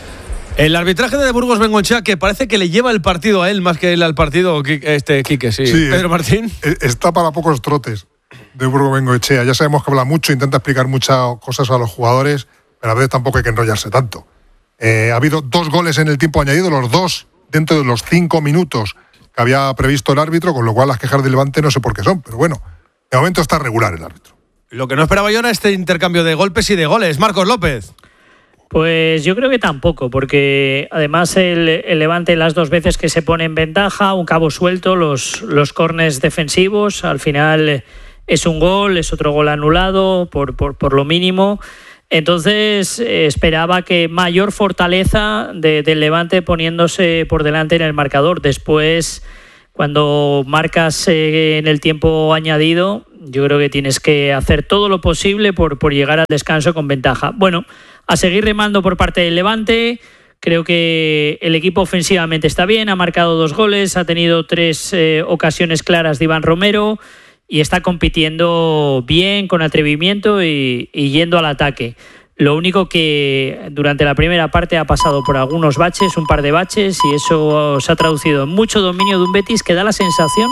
El arbitraje de Burgos Bengoechea, que parece que le lleva el partido a él más que él al partido, este Quique, sí. sí Pedro Martín. Está para pocos trotes de Burgos Bengoechea. Ya sabemos que habla mucho, intenta explicar muchas cosas a los jugadores, pero a veces tampoco hay que enrollarse tanto. Eh, ha habido dos goles en el tiempo añadido, los dos dentro de los cinco minutos que había previsto el árbitro, con lo cual las quejas del Levante no sé por qué son, pero bueno, De momento está regular el árbitro. Lo que no esperaba yo era este intercambio de golpes y de goles. Marcos López. Pues yo creo que tampoco, porque además el, el Levante las dos veces que se pone en ventaja, un cabo suelto, los, los córners defensivos, al final es un gol, es otro gol anulado por, por, por lo mínimo. Entonces eh, esperaba que mayor fortaleza de, del Levante poniéndose por delante en el marcador. Después, cuando marcas eh, en el tiempo añadido, yo creo que tienes que hacer todo lo posible por, por llegar al descanso con ventaja. Bueno, a seguir remando por parte del Levante. Creo que el equipo ofensivamente está bien, ha marcado dos goles, ha tenido tres eh, ocasiones claras de Iván Romero y está compitiendo bien, con atrevimiento y, y yendo al ataque. Lo único que durante la primera parte ha pasado por algunos baches, un par de baches, y eso se ha traducido en mucho dominio de un Betis que da la sensación,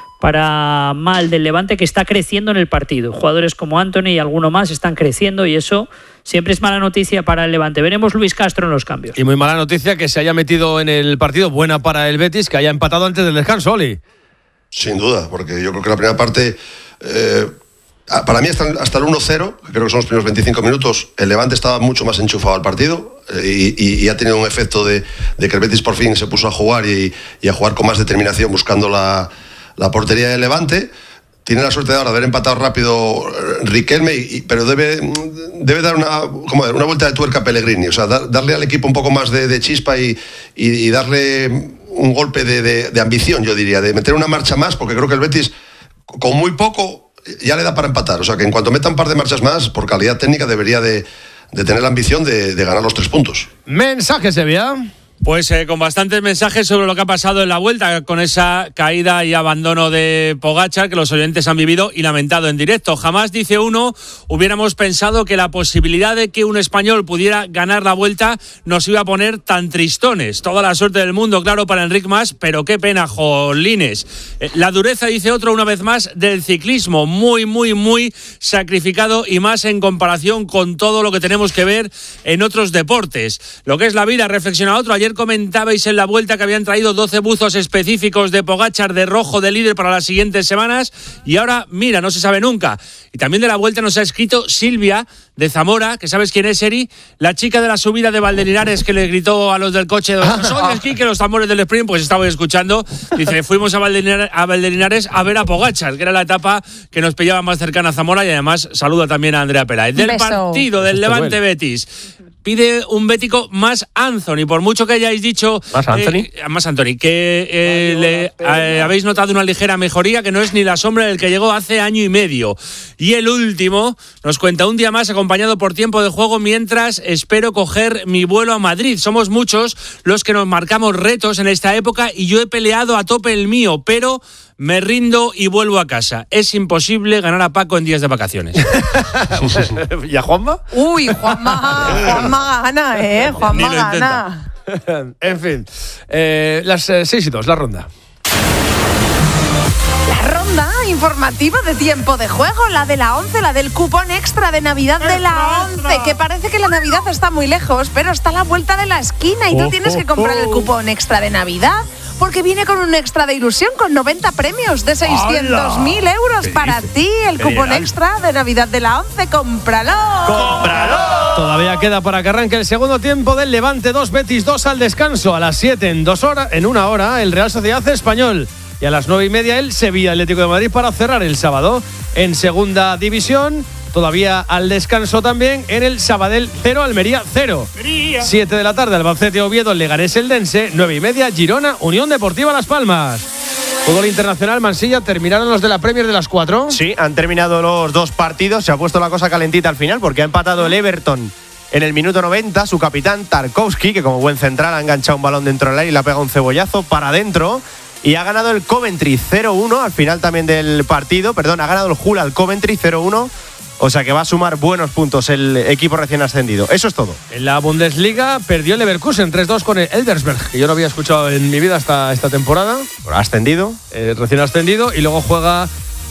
para mal del Levante, que está creciendo en el partido. Jugadores como Antony y alguno más están creciendo y eso siempre es mala noticia para el Levante. Veremos Luis Castro en los cambios. Y muy mala noticia que se haya metido en el partido, buena para el Betis, que haya empatado antes del descanso, Oli. Sin duda, porque yo creo que la primera parte, eh, para mí hasta, hasta el uno cero, que creo que son los primeros veinticinco minutos, el Levante estaba mucho más enchufado al partido eh, y, y, y ha tenido un efecto de, de que el Betis por fin se puso a jugar y, y a jugar con más determinación buscando la, la portería del Levante. Tiene la suerte de ahora de haber empatado rápido Riquelme, y, pero debe, debe dar una, como una vuelta de tuerca a Pellegrini, o sea, dar, darle al equipo un poco más de, de chispa y, y, y darle un golpe de, de, de ambición, yo diría, de meter una marcha más, porque creo que el Betis, con muy poco, ya le da para empatar. O sea, que en cuanto meta un par de marchas más, por calidad técnica, debería de, de tener la ambición de, de ganar los tres puntos. Mensaje, Sevilla. Pues eh, con bastantes mensajes sobre lo que ha pasado en la vuelta, con esa caída y abandono de Pogačar que los oyentes han vivido y lamentado en directo. Jamás, dice uno, hubiéramos pensado que la posibilidad de que un español pudiera ganar la vuelta nos iba a poner tan tristones. Toda la suerte del mundo, claro, para Enric Mas, pero qué pena, jolines. Eh, la dureza, dice otro, una vez más, del ciclismo. Muy, muy, muy sacrificado, y más en comparación con todo lo que tenemos que ver en otros deportes. Lo que es la vida, reflexiona otro. Ayer comentabais en la vuelta que habían traído doce buzos específicos de Pogačar de rojo de líder para las siguientes semanas, y ahora, mira, no se sabe nunca. Y también de la vuelta nos ha escrito Silvia de Zamora, que sabes quién es, Eri, la chica de la subida de Valdelinares que le gritó a los del coche: soy esquí, que los tambores del sprint, pues estaba escuchando. Dice, fuimos a Valdelinares, a Valdelinares a ver a Pogačar, que era la etapa que nos pillaba más cercana a Zamora, y además saluda también a Andrea Peláez. Del Beso. partido del Levante Betis. Pide un bético más Anthony, por mucho que hayáis dicho... ¿Más Anthony? Eh, más Anthony, que eh, le, eh, habéis notado una ligera mejoría, que no es ni la sombra del que llegó hace año y medio. Y el último nos cuenta: un día más acompañado por tiempo de juego mientras espero coger mi vuelo a Madrid. Somos muchos los que nos marcamos retos en esta época y yo he peleado a tope el mío, pero... me rindo y vuelvo a casa. Es imposible ganar a Paco en días de vacaciones. ¿Y a Juanma? Uy, Juanma, Juanma gana, ¿eh? Juanma Ni lo gana. En fin, eh, las eh, seis y dos, la ronda. La ronda informativa de tiempo de juego, la de la once, la del cupón extra de Navidad de la once, que parece que la Navidad está muy lejos, pero está a la vuelta de la esquina y tú Oh, tienes que oh, comprar el oh. cupón extra de Navidad, porque viene con un extra de ilusión con noventa premios de seiscientos mil euros para ti. El Qué cupón genial. extra de Navidad de la once, cómpralo. Todavía queda para que arranque el segundo tiempo del Levante dos, Betis dos al descanso. A las siete, en dos horas, en una hora, el Real Sociedad Español. Y a las nueve y media el Sevilla Atlético de Madrid para cerrar el sábado. En segunda división, todavía al descanso también, en el Sabadell cero, Almería cero. siete de la tarde, Albacete Oviedo, Leganés Eldense. nueve y media, Girona, Unión Deportiva Las Palmas. Fútbol internacional, Mansilla, ¿terminaron los de la Premier de las cuatro? Sí, han terminado los dos partidos. Se ha puesto la cosa calentita al final porque ha empatado el Everton en el minuto noventa. Su capitán Tarkowski, que como buen central ha enganchado un balón dentro del aire y le ha pegado un cebollazo para adentro. Y ha ganado el Coventry cero uno al final también del partido. Perdón, ha ganado el Hull al Coventry cero uno. O sea que va a sumar buenos puntos el equipo recién ascendido. Eso es todo. En la Bundesliga perdió el Leverkusen tres dos con el Elversberg, que yo no había escuchado en mi vida hasta esta temporada. Ascendido. Eh, recién ascendido. Y luego juega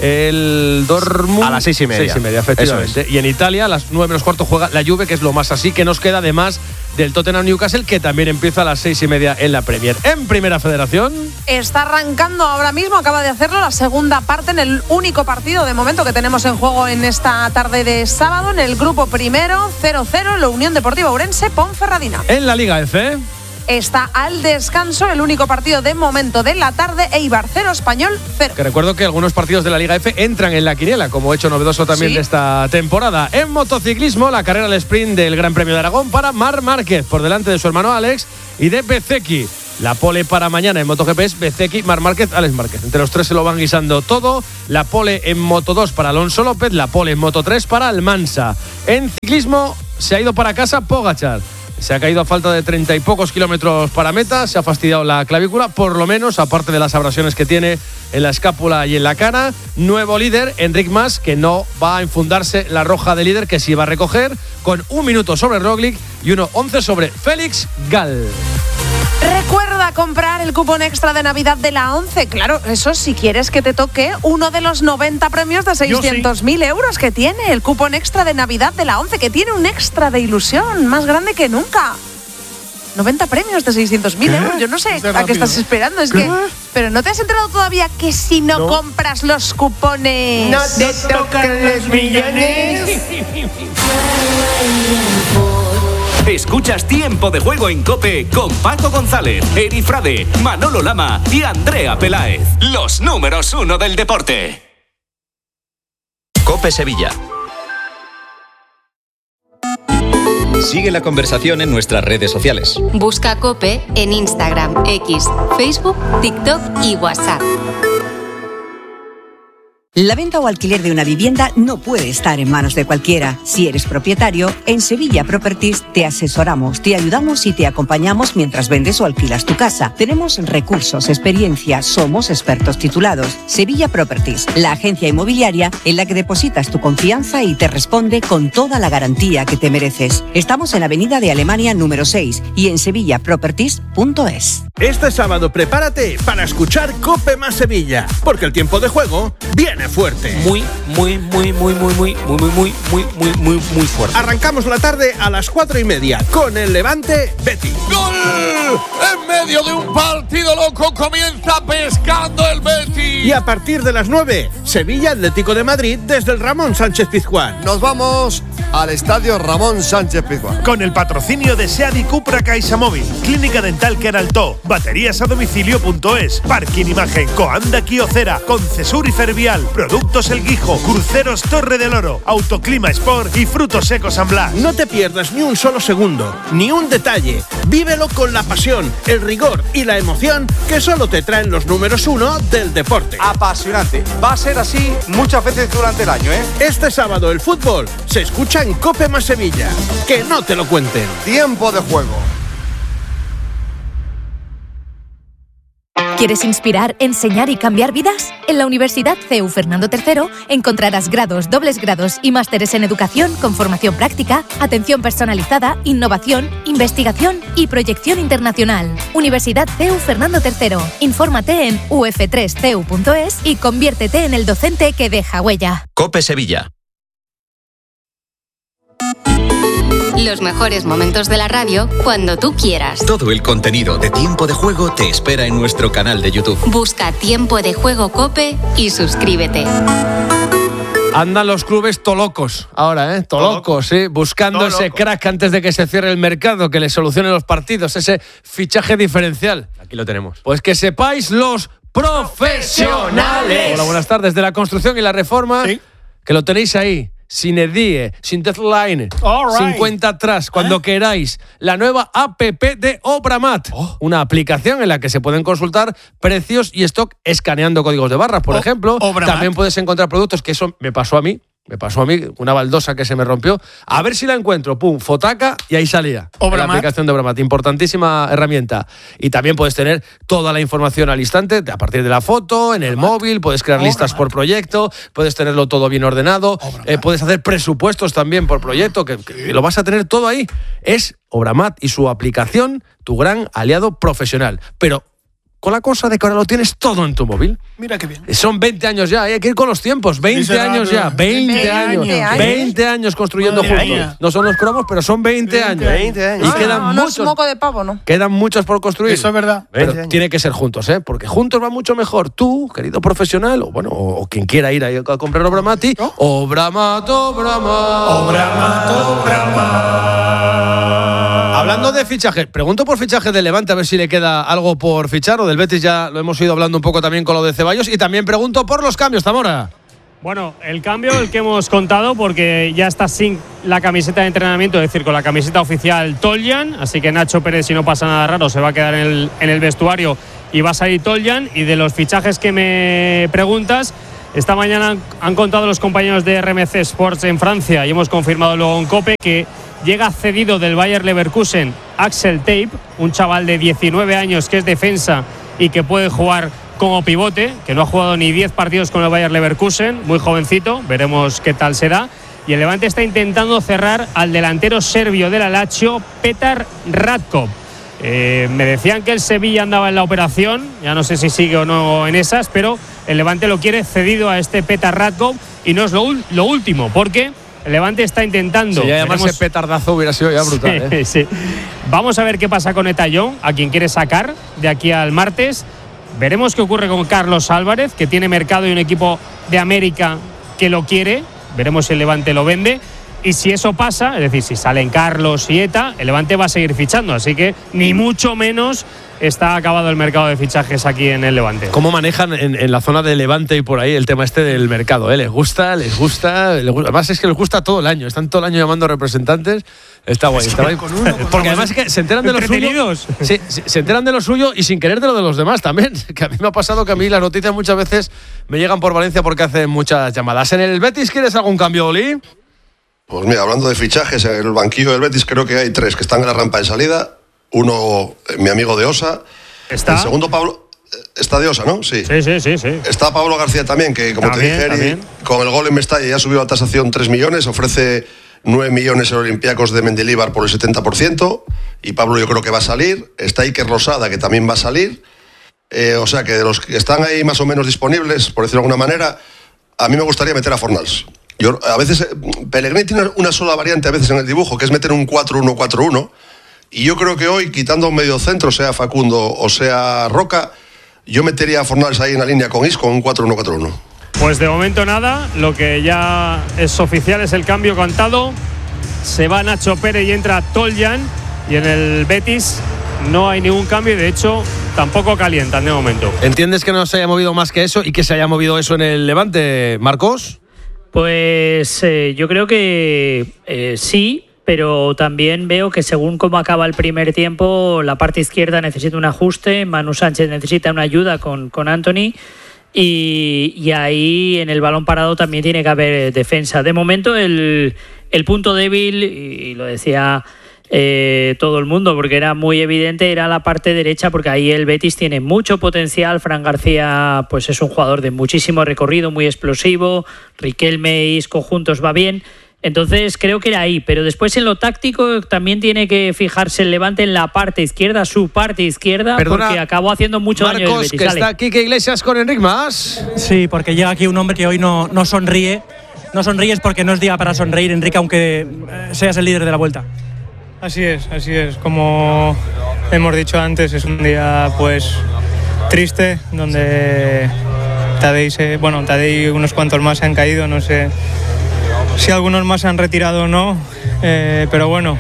el Dortmund a las seis y media. Seis y media, efectivamente. Y en Italia, a las nueve menos cuarto, juega la Juve, que es lo más así que nos queda, además del Tottenham Newcastle, que también empieza a las seis y media en la Premier. En Primera Federación. Está arrancando ahora mismo, acaba de hacerlo la segunda parte en el único partido de momento que tenemos en juego en esta tarde de sábado. En el grupo primero, cero cero, la Unión Deportiva Ourense, Ponferradina. En la Liga F. Está al descanso el único partido de momento de la tarde, Eibar cero, Español cero. Que recuerdo que algunos partidos de la Liga F entran en la quiniela, como hecho novedoso también ¿Sí? de esta temporada. En motociclismo, la carrera al sprint del Gran Premio de Aragón para Marc Márquez, por delante de su hermano Alex y de Bezzecchi. La pole para mañana en MotoGP es Bezzecchi, Marc Márquez, Alex Márquez. Entre los tres se lo van guisando todo. La pole en Moto dos para Alonso López, la pole en Moto tres para Almansa. En ciclismo se ha ido para casa Pogačar. Se ha caído a falta de treinta y pocos kilómetros para meta, se ha fastidiado la clavícula, por lo menos, aparte de las abrasiones que tiene en la escápula y en la cara. Nuevo líder, Enric Mas, que no va a enfundarse la roja de líder, que sí va a recoger, con un minuto sobre Roglic y uno once sobre Félix Gal. Recuerda comprar el cupón extra de Navidad de la ONCE. Claro, eso si quieres que te toque uno de los noventa premios de seiscientos mil sí. euros que tiene el cupón extra de Navidad de la ONCE, que tiene un extra de ilusión más grande que nunca. noventa premios de seiscientos mil euros. Yo no sé a rápido. qué estás esperando. Es ¿Qué? que, pero ¿no te has enterado todavía que si no, no. compras los cupones no te tocan los millones? Escuchas Tiempo de Juego en COPE con Paco González, Eri Frade, Manolo Lama y Andrea Peláez. Los números uno del deporte. COPE Sevilla. Sigue la conversación en nuestras redes sociales. Busca COPE en Instagram, X, Facebook, TikTok y WhatsApp. La venta o alquiler de una vivienda no puede estar en manos de cualquiera. Si eres propietario, en Sevilla Properties te asesoramos, te ayudamos y te acompañamos mientras vendes o alquilas tu casa. Tenemos recursos, experiencia, somos expertos titulados. Sevilla Properties, la agencia inmobiliaria en la que depositas tu confianza y te responde con toda la garantía que te mereces. Estamos en Avenida de Alemania número seis y en sevilla properties punto es. Este sábado prepárate para escuchar COPE más Sevilla, porque el tiempo de juego viene fuerte. Muy, muy, muy, muy, muy, muy, muy, muy, muy, muy, muy, muy, muy fuerte. Arrancamos la tarde a las cuatro y media con el Levante Betis. ¡Gol! En medio de un partido loco comienza pescando el Betis. Y a partir de las nueve, Sevilla Atlético de Madrid desde el Ramón Sánchez Pizjuán. Nos vamos al estadio Ramón Sánchez Pizjuán. Con el patrocinio de SEAT y Cupra CaixaMóvil, Clínica Dental Queraltó, Baterías a Domicilio punto es, Parking Imagen, Coanda Kiocera, Concesur y Fervial, Productos El Guijo, Cruceros Torre del Oro, Autoclima Sport y Frutos Secos San Blas. No te pierdas ni un solo segundo, ni un detalle. Vívelo con la pasión, el rigor y la emoción que solo te traen los números uno del deporte. Apasionante. Va a ser así muchas veces durante el año, ¿eh? Este sábado el fútbol se escucha en COPE más Sevilla. Que no te lo cuenten. Tiempo de juego. ¿Quieres inspirar, enseñar y cambiar vidas? En la Universidad C E U Fernando tercero encontrarás grados, dobles grados y másteres en educación con formación práctica, atención personalizada, innovación, investigación y proyección internacional. Universidad C E U Fernando tercero. Infórmate en u f tres c e u punto es y conviértete en el docente que deja huella. COPE Sevilla. Los mejores momentos de la radio cuando tú quieras. Todo el contenido de Tiempo de Juego te espera en nuestro canal de YouTube. Busca Tiempo de Juego COPE y suscríbete. Andan los clubes tolocos ahora, ¿eh? Tolocos, sí. Buscando Toloco. ese crack antes de que se cierre el mercado, que le solucione los partidos, ese fichaje diferencial. Aquí lo tenemos. Pues que sepáis los profesionales. Hola, buenas tardes. De la construcción y la reforma, ¿sí? Que lo tenéis ahí. Sin edie, sin deadline, right. sin cuenta atrás, cuando ¿Eh? queráis. La nueva app de Obramat, oh. una aplicación en la que se pueden consultar precios y stock escaneando códigos de barras, por oh. ejemplo. Obramat. También puedes encontrar productos, que eso me pasó a mí. Me pasó a mí, una baldosa que se me rompió. A ver si la encuentro. Pum, fotaca y ahí salía. La aplicación de Obramat. Importantísima herramienta. Y también puedes tener toda la información al instante, a partir de la foto, en el Obramat. móvil. Puedes crear Obramat. listas por proyecto. Puedes tenerlo todo bien ordenado. Eh, puedes hacer presupuestos también por proyecto, que, que lo vas a tener todo ahí. Es Obramat y su aplicación, tu gran aliado profesional. Pero con la cosa de que ahora lo tienes todo en tu móvil. Mira qué bien. Son veinte años ya, hay que ir con los tiempos. veinte años ya, veinte años. veinte años construyendo Madre juntos. mía. No son los cromos, pero son veinte años. veinte años. Y Ah, quedan no, no es muchos. moco de pavo, ¿no? Quedan muchos por construir. Eso es verdad. Pero tiene que ser juntos, ¿eh? Porque juntos va mucho mejor. Tú, querido profesional, o bueno, o, o quien quiera ir ahí a comprar Obramati, ¿no? Obramat, Obramat. Obramat, Obramat. Hablando de fichaje, pregunto por fichaje del Levante, a ver si le queda algo por fichar, o del Betis ya lo hemos ido hablando un poco también con lo de Ceballos, y también pregunto por los cambios, Zamora. Bueno, el cambio, el que hemos contado, porque ya está sin la camiseta de entrenamiento, es decir, con la camiseta oficial Toljan, así que Nacho Pérez, si no pasa nada raro, se va a quedar en el, en el vestuario y va a salir Toljan. Y de los fichajes que me preguntas, esta mañana han, han contado los compañeros de R M C Sports en Francia y hemos confirmado luego en COPE que llega cedido del Bayer Leverkusen Axel Tape, un chaval de diecinueve años que es defensa y que puede jugar como pivote, que no ha jugado ni diez partidos con el Bayer Leverkusen, muy jovencito, veremos qué tal será. Y el Levante está intentando cerrar al delantero serbio de la Lazio, Petar Ratkov. Eh, me decían que el Sevilla andaba en la operación, ya no sé si sigue o no en esas, pero el Levante lo quiere cedido a este Petar Ratkov, y no es lo, lo último, porque el Levante está intentando… Si ya llamarse veremos... petardazo hubiera sido ya brutal. Sí, ¿eh? sí. Vamos a ver qué pasa con Etayón, a quien quiere sacar de aquí al martes. Veremos qué ocurre con Carlos Álvarez, que tiene mercado y un equipo de América que lo quiere. Veremos si el Levante lo vende. Y si eso pasa, es decir, si salen Carlos y Eta, el Levante va a seguir fichando. Así que ni mucho menos está acabado el mercado de fichajes aquí en el Levante. ¿Cómo manejan en, en la zona de Levante y por ahí el tema este del mercado? ¿eh? ¿Les gusta? ¿Les gusta? Les gusta? Además es que les gusta todo el año. Están todo el año llamando representantes. Está guay. Está guay. Con uno, con Porque además es que se enteran de lo suyo. Sí, se enteran de lo suyo y sin querer de lo de los demás también. Que a mí me ha pasado que a mí las noticias muchas veces me llegan por Valencia porque hacen muchas llamadas. ¿En el Betis quieres algún cambio, Oli? Pues mira, hablando de fichajes, en el banquillo del Betis creo que hay tres que están en la rampa de salida. Uno, mi amigo de Osa. ¿Está? El segundo, Pablo. Está de Osa, ¿no? Sí. Sí, sí, sí. sí. Está Pablo García también, que como también, te dije, Eri, con el gol en Mestalla ya subió la tasación tres millones, ofrece nueve millones en Olympiacos de Mendilibar por el setenta por ciento. Y Pablo yo creo que va a salir. Está Iker Rosada, que también va a salir. Eh, o sea que de los que están ahí más o menos disponibles, por decirlo de alguna manera, a mí me gustaría meter a Fornals. Yo, a veces, Pellegrini tiene una sola variante a veces en el dibujo, que es meter un cuatro uno cuatro uno. Y yo creo que hoy, quitando un medio centro, sea Facundo o sea Roca, yo metería a Fornals ahí en la línea con Isco, un cuatro uno cuatro uno. Pues de momento nada, lo que ya es oficial es el cambio cantado. Se va Nacho Pérez y entra Toljan. Y en el Betis no hay ningún cambio y de hecho tampoco calientan de momento. ¿Entiendes que no se haya movido más que eso y que se haya movido eso en el Levante, Marcos? Pues eh, yo creo que eh, sí, pero también veo que según cómo acaba el primer tiempo, la parte izquierda necesita un ajuste, Manu Sánchez necesita una ayuda con, con Anthony y, y ahí en el balón parado también tiene que haber defensa. De momento el, el punto débil, y lo decía eh, todo el mundo porque era muy evidente, era la parte derecha, porque ahí el Betis tiene mucho potencial. Fran García pues es un jugador de muchísimo recorrido, muy explosivo, Riquelme y Isco juntos va bien. Entonces creo que era ahí, pero después en lo táctico también tiene que fijarse el Levante en la parte izquierda, su parte izquierda. Perdona, porque acabó haciendo mucho Marcos, daño el Betis. Que está aquí que Iglesias con Enric Mas. Sí, porque llega aquí un hombre que hoy no, no sonríe. No sonríes porque no es día para sonreír, Enrique, aunque seas el líder de la vuelta. Así es, así es. Como hemos dicho antes, es un día pues triste, donde Tadej, se, bueno, Tadej y unos cuantos más se han caído, no sé si algunos más se han retirado o no, eh, pero bueno,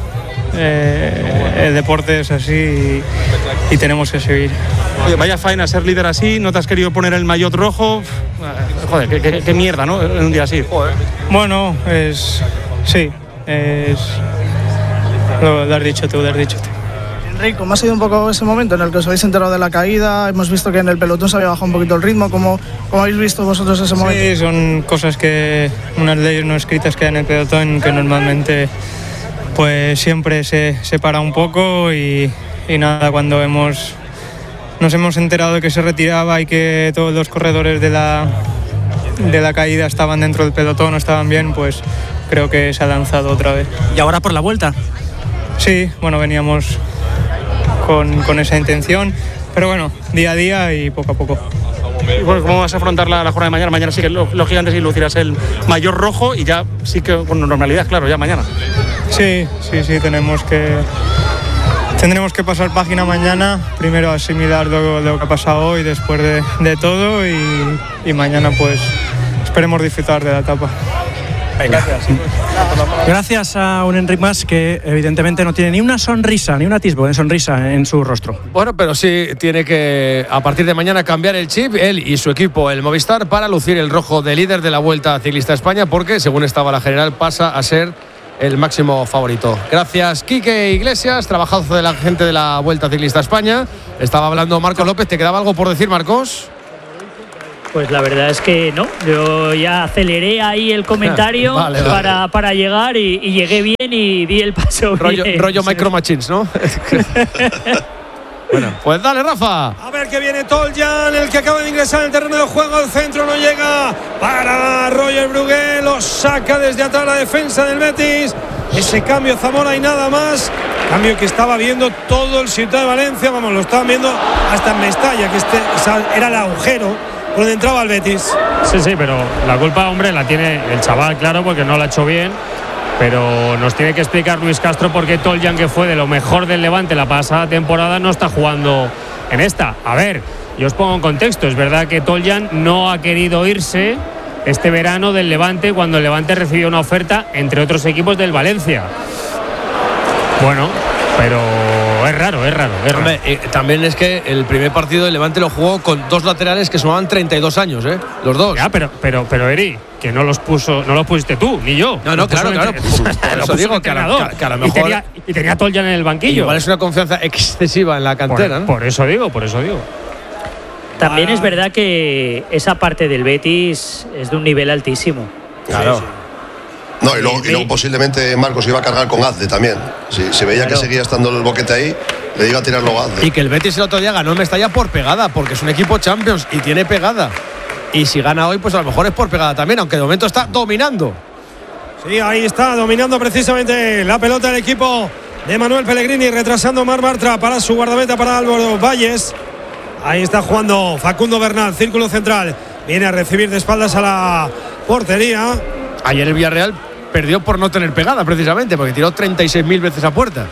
eh, el deporte es así y, y tenemos que seguir. Oye, vaya faena ser líder así, no te has querido poner el maillot rojo, joder, qué, qué, qué mierda, ¿no? En un día así. Joder. Bueno, es sí, es lo, lo has dicho tú, lo has dicho tú. Enrique, ¿cómo ha sido un poco ese momento en el que os habéis enterado de la caída? Hemos visto que en el pelotón se había bajado un poquito el ritmo. ¿Cómo, cómo habéis visto vosotros ese momento? Sí, son cosas que, unas leyes no escritas que hay en el pelotón, que normalmente pues siempre se, se para un poco y, y nada, cuando hemos, nos hemos enterado de que se retiraba y que todos los corredores de la, de la caída estaban dentro del pelotón, no estaban bien, pues creo que se ha lanzado otra vez. ¿Y ahora por la vuelta? Sí, bueno, veníamos Con, con esa intención. pero bueno, día a día y poco a poco. ¿Cómo vas a afrontar la, la jornada de mañana? Mañana sí que los, los gigantes y lucirás el mayor rojo y ya sí que con normalidad, claro, ya mañana. Sí, sí, sí, tenemos que tendremos que pasar página mañana, primero asimilar lo, lo que ha pasado hoy después de, de todo y, y mañana pues esperemos disfrutar de la etapa. Gracias. Gracias a un Enric Mas que evidentemente no tiene ni una sonrisa, ni un atisbo de sonrisa en su rostro. Bueno, pero sí tiene que a partir de mañana cambiar el chip, él y su equipo, el Movistar, para lucir el rojo de líder de la Vuelta Ciclista a España, porque según estaba la general pasa a ser el máximo favorito. Gracias, Quique Iglesias, trabajazo de la gente de la Vuelta Ciclista a España. Estaba hablando Marcos López. ¿Te quedaba algo por decir, Marcos? Pues la verdad es que no, yo ya aceleré ahí el comentario vale, vale. Para, para llegar y, y llegué bien y di el paso rollo, bien. Rollo Micro Machines, ¿no? Bueno, pues dale, Rafa. A ver que viene Toljan, el que acaba de ingresar en el terreno de juego. Al centro no llega para Roger Brugué. Lo saca desde atrás la defensa del Betis. Ese cambio Zamora y nada más. Cambio que estaba viendo todo el Ciudad de Valencia. Vamos, lo estaban viendo hasta en Mestalla, que este era el agujero por donde entraba el Betis. Sí, sí, pero la culpa, hombre, la tiene el chaval, claro, porque no lo ha hecho bien. Pero nos tiene que explicar Luis Castro por qué Toljan, que fue de lo mejor del Levante la pasada temporada, no está jugando en esta. A ver, yo os pongo en contexto. Es verdad que Toljan no ha querido irse este verano del Levante cuando el Levante recibió una oferta, entre otros equipos, del Valencia. Bueno, pero es raro, es raro. Es raro. Hombre, eh, también es que el primer partido del Levante lo jugó con dos laterales que sumaban treinta y dos años, ¿eh? Los dos. Ya, pero, pero, pero Eri, que no los puso, no los pusiste tú, ni yo. No, no, claro, claro. Por eso digo que a, la, que a lo mejor. Y tenía, y tenía Toljan en el banquillo. Igual es una confianza excesiva en la cantera, por, ¿no? Por eso digo, por eso digo. También es verdad que esa parte del Betis es de un nivel altísimo. Claro. Sí, sí. No, y luego, y luego posiblemente Marcos iba a cargar con Azde también. Si, si veía claro. que seguía estando el boquete ahí, le iba a tirar luego a Azde. Y que el Betis el otro día ganó el Mestalla por pegada, porque es un equipo Champions y tiene pegada. Y si gana hoy, pues a lo mejor es por pegada también, aunque de momento está dominando. Sí, ahí está, dominando precisamente la pelota del equipo de Manuel Pellegrini, retrasando Mar Bartra para su guardameta, para Álvaro Valles. Ahí está jugando Facundo Bernal, círculo central. Viene a recibir de espaldas a la portería. Ayer el Villarreal perdió por no tener pegada, precisamente, porque tiró treinta y seis mil veces a puerta.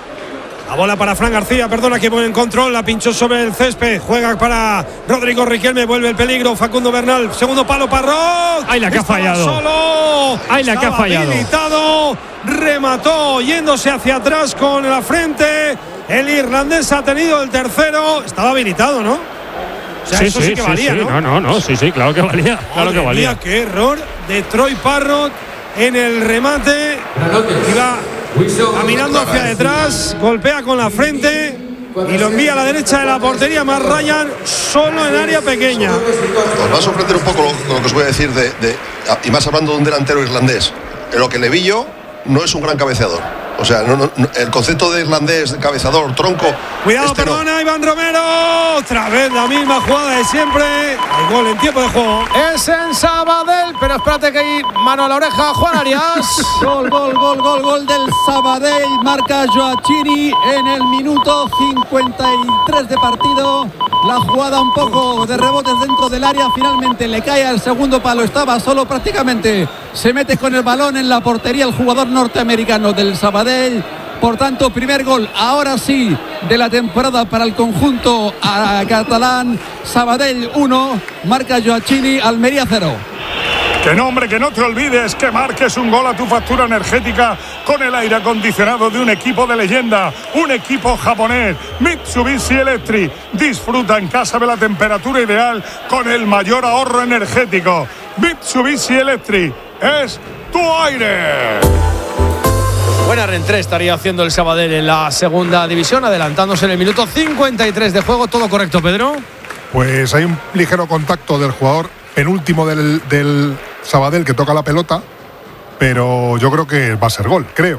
La bola para Fran García, perdona, que pone en control, la pinchó sobre el césped, juega para Rodrigo Riquelme, vuelve el peligro, Facundo Bernal, segundo palo para Ross. ¡Ay, la que ha fallado! Solo. ¡Ay, la que ha fallado! Habilitado, remató yéndose hacia atrás con la frente. El irlandés ha tenido el tercero, estaba habilitado, ¿no? O sea, sí, eso sí, sí que sí, valía, sí. ¿no? No, no, no, sí, sí, claro que valía, claro que valía. Mía, qué error de Troy Parrott en el remate. Iba caminando hacia detrás, golpea con la frente y lo envía a la derecha de la portería. Más Ryan solo en área pequeña. Os va a sorprender un poco lo, lo que os voy a decir de, de, y más hablando de un delantero irlandés. En lo que le vi yo, no es un gran cabeceador. O sea, no, no, el concepto de irlandés, de cabezador, tronco. Cuidado, este perdona, no. Iván Romero. Otra vez la misma jugada de siempre. El gol en tiempo de juego. Es en Sabadell, pero espérate que hay mano a la oreja, Juan Arias. Gol, gol, gol, gol, gol del Sabadell. Marca Joachini en el minuto cincuenta y tres de partido. La jugada un poco de rebotes dentro del área. Finalmente le cae al segundo palo. Estaba solo prácticamente. Se mete con el balón en la portería el jugador norteamericano del Sabadell. Por tanto, primer gol, ahora sí, de la temporada para el conjunto catalán. Sabadell uno, marca Joachini, Almería cero. Que no, hombre, que no te olvides que marques un gol a tu factura energética con el aire acondicionado de un equipo de leyenda, un equipo japonés, Mitsubishi Electric. Disfruta en casa de la temperatura ideal con el mayor ahorro energético. Mitsubishi Electric es tu aire. Buena reentré estaría haciendo el Sabadell en la segunda división, adelantándose en el minuto cincuenta y tres de juego. ¿Todo correcto, Pedro? Pues hay un ligero contacto del jugador penúltimo del, del Sabadell que toca la pelota, pero yo creo que va a ser gol, creo.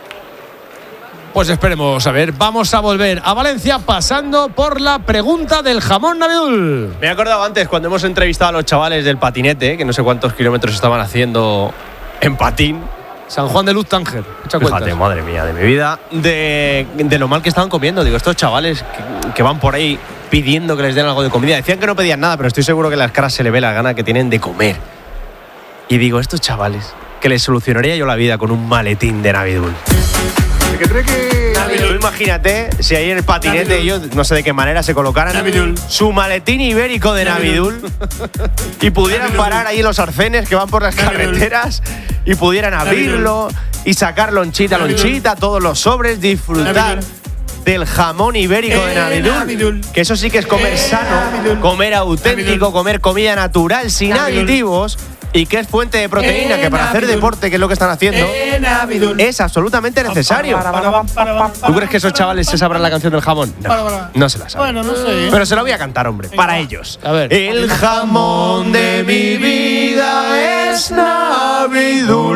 Pues esperemos a ver. Vamos a volver a Valencia pasando por la pregunta del jamón Navidul. Me he acordado antes cuando hemos entrevistado a los chavales del patinete, que no sé cuántos kilómetros estaban haciendo en patín. San Juan de Luz Tánger. Fíjate, cuentas. Madre mía, de mi vida, de, de lo mal que estaban comiendo. Digo, estos chavales que, que van por ahí pidiendo que les den algo de comida. Decían que no pedían nada, pero estoy seguro que en las caras se le ve la gana que tienen de comer. Y digo, estos chavales, que les solucionaría yo la vida con un maletín de Navidul. Que cree que... Tú imagínate si ahí en el patinete Navidul. Ellos, no sé de qué manera, se colocaran Navidul. Su maletín ibérico de Navidul, Navidul y pudieran Navidul. Parar ahí en los arcenes que van por las Navidul. Carreteras y pudieran abrirlo Navidul. Y sacar lonchita, Navidul. Lonchita, todos los sobres, disfrutar Navidul. Del jamón ibérico eh, de Navidul, Navidul, que eso sí que es comer eh, sano, Navidul. Comer auténtico, Navidul. Comer comida natural, sin Navidul. Aditivos. Y que es fuente de proteína, eh, que para Navidul. Hacer deporte, que es lo que están haciendo, eh, es absolutamente necesario. ¿Tú crees que esos chavales se sabrán la canción del jamón? No, no se la saben. Bueno, no sé. Pero se la voy a cantar, hombre, para ellos. A ver. El jamón de mi vida es Navidul.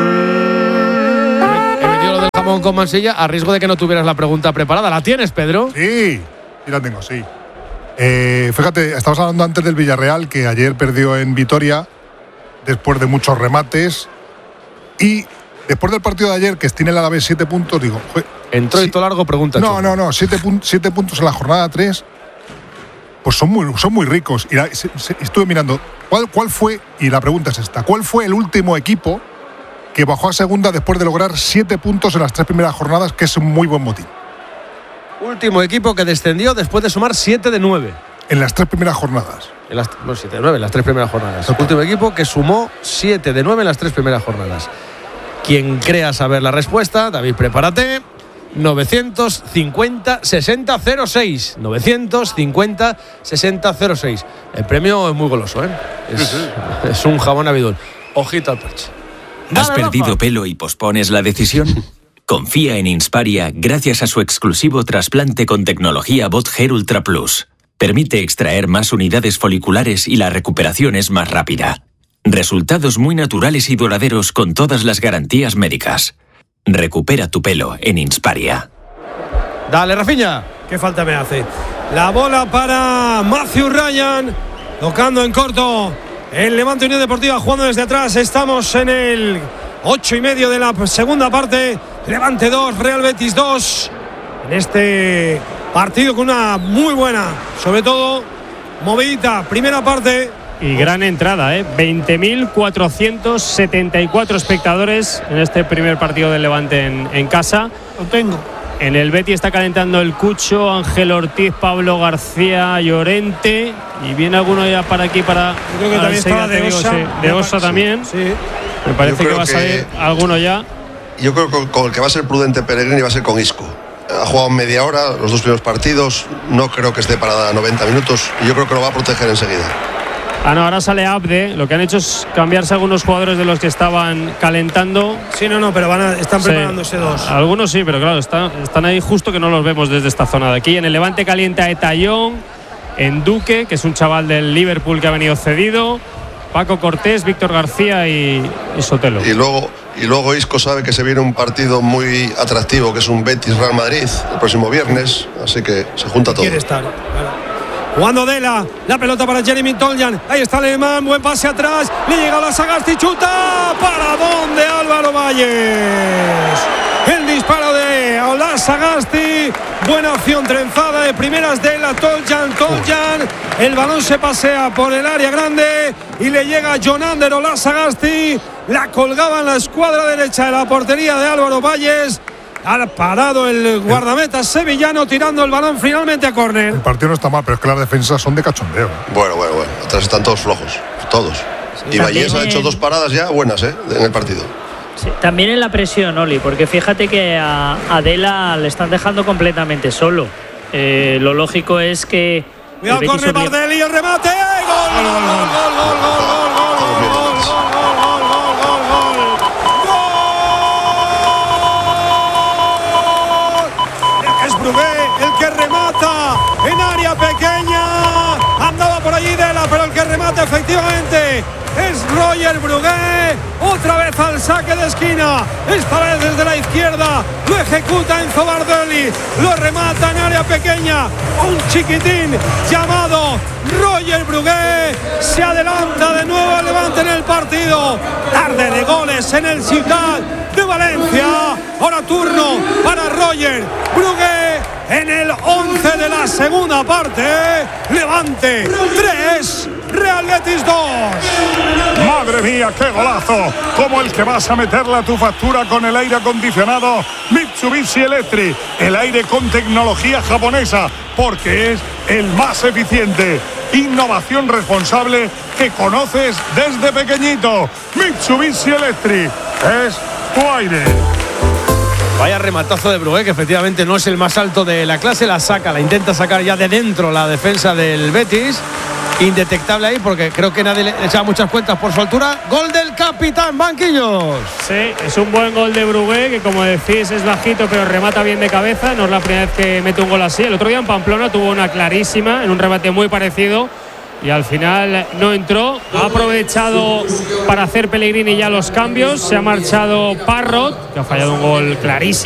He metido lo del jamón con Mansilla a riesgo de que no tuvieras la pregunta preparada. ¿La tienes, Pedro? Sí, sí la tengo, sí. Eh, fíjate, estabas hablando antes del Villarreal, que ayer perdió en Vitoria después de muchos remates, y después del partido de ayer, que tiene el Alavés siete puntos, digo... Fue, Entró y todo largo, pregunta. No, no, no, siete, pun siete puntos en la jornada tres, pues son muy, son muy ricos. Y la, se, se, estuve mirando, ¿cuál, ¿cuál fue, y la pregunta es esta, ¿cuál fue el último equipo que bajó a segunda después de lograr siete puntos en las tres primeras jornadas, que es un muy buen motín? Último equipo que descendió después de sumar siete de nueve. En las tres primeras jornadas. En las, no, siete de nueve en las tres primeras jornadas. El último equipo que sumó siete de nueve en las tres primeras jornadas. Quien crea saber la respuesta, David, prepárate. novecientos cincuenta sesenta cero seis. novecientos cincuenta sesenta cero seis. El premio es muy goloso, ¿eh? Es, es un jamón Navidul. Ojito al parche. ¿Has perdido pelo y pospones la decisión? Confía en Insparia gracias a su exclusivo trasplante con tecnología Bot Hair Ultra Plus. Permite extraer más unidades foliculares y la recuperación es más rápida. Resultados muy naturales y duraderos con todas las garantías médicas. Recupera tu pelo en Insparia. Dale, Rafinha. ¿Qué falta me hace? La bola para Matthew Ryan, tocando en corto. El Levante Unión Deportiva jugando desde atrás. Estamos en el ocho y medio de la segunda parte. Levante dos, Real Betis dos. En este partido con una muy buena, sobre todo, movidita primera parte. Y gran entrada, ¿eh? veinte mil cuatrocientos setenta y cuatro espectadores en este primer partido del Levante en, en casa. Lo tengo. En el Betis está calentando el Cucho, Ángel Ortiz, Pablo García, Llorente. Y viene alguno ya para aquí para. Yo creo que también estaba de Osa. Sí, de Osa también. Sí, sí. Me parece que va a salir que, alguno ya. Yo creo que con el que va a ser prudente Pellegrini va a ser con Isco. Ha jugado media hora, los dos primeros partidos. No creo que esté para noventa minutos. Y yo creo que lo va a proteger enseguida. Ah, no, ahora sale Abde. Lo que han hecho es cambiarse algunos jugadores de los que estaban calentando. Sí, no, no, pero van a, están sí, preparándose dos. Algunos sí, pero claro, están, están ahí justo que no los vemos desde esta zona de aquí. En el Levante calienta Etayón, en Duque, que es un chaval del Liverpool que ha venido cedido, Paco Cortés, Víctor García y, y Sotelo. Y luego, y luego Isco sabe que se viene un partido muy atractivo, que es un Betis-Real Madrid el próximo viernes, así que se junta todo. Quiere estar, claro. Jugando Dela, la pelota para Jeremy Toljan. Ahí está Alemán, buen pase atrás. Le llega a la Sagasti, chuta. ¿Para dónde Álvaro Valles? El disparo de Ola Sagasti. Buena opción trenzada de primeras de la Toljan. Toljan. El balón se pasea por el área grande y le llega a Jonander Ola Sagasti. La colgaba en la escuadra derecha de la portería de Álvaro Valles. Ha parado el guardameta sevillano tirando el balón finalmente a córner. El partido no está mal, pero es que las defensas son de cachondeo. Bueno, bueno, bueno. Atrás están todos flojos. Todos. Sí, y Vallés ha hecho dos paradas ya buenas, ¿eh? En el partido. Sí, también en la presión, Oli, porque fíjate que a Adela le están dejando completamente solo. Eh, lo lógico es que. Cuidado, córner Bardelli y el remate. ¡Gol! ¡Gol, gol, gol, gol, gol, gol, gol, gol! El que remata en área pequeña, andaba por allí Dela, pero el que remata efectivamente es Roger Brugué. Otra vez al saque de esquina, esta vez desde la izquierda, lo ejecuta Enzo Bardelli, lo remata en área pequeña, un chiquitín llamado Roger Brugué. Se adelanta de nuevo el Levante en el partido. Tarde de goles en el Ciudad de Valencia. Ahora turno para Roger Brugué en el once del de la segunda parte. Levante tres, Real Betis dos. Madre mía, qué golazo, como el que vas a meterle a tu factura con el aire acondicionado Mitsubishi Electric, el aire con tecnología japonesa, porque es el más eficiente. Innovación responsable que conoces desde pequeñito. Mitsubishi Electric es tu aire. Vaya rematazo de Brugué, que efectivamente no es el más alto de la clase, la saca, la intenta sacar ya de dentro la defensa del Betis. Indetectable ahí, porque creo que nadie le echaba muchas cuentas por su altura. Gol del capitán, banquillos. Sí, es un buen gol de Brugué, que como decís es bajito pero remata bien de cabeza. No es la primera vez que mete un gol así. El otro día en Pamplona tuvo una clarísima en un remate muy parecido y al final no entró. Ha aprovechado para hacer Pellegrini ya los cambios. Se ha marchado Parrot, que ha fallado un gol clarísimo.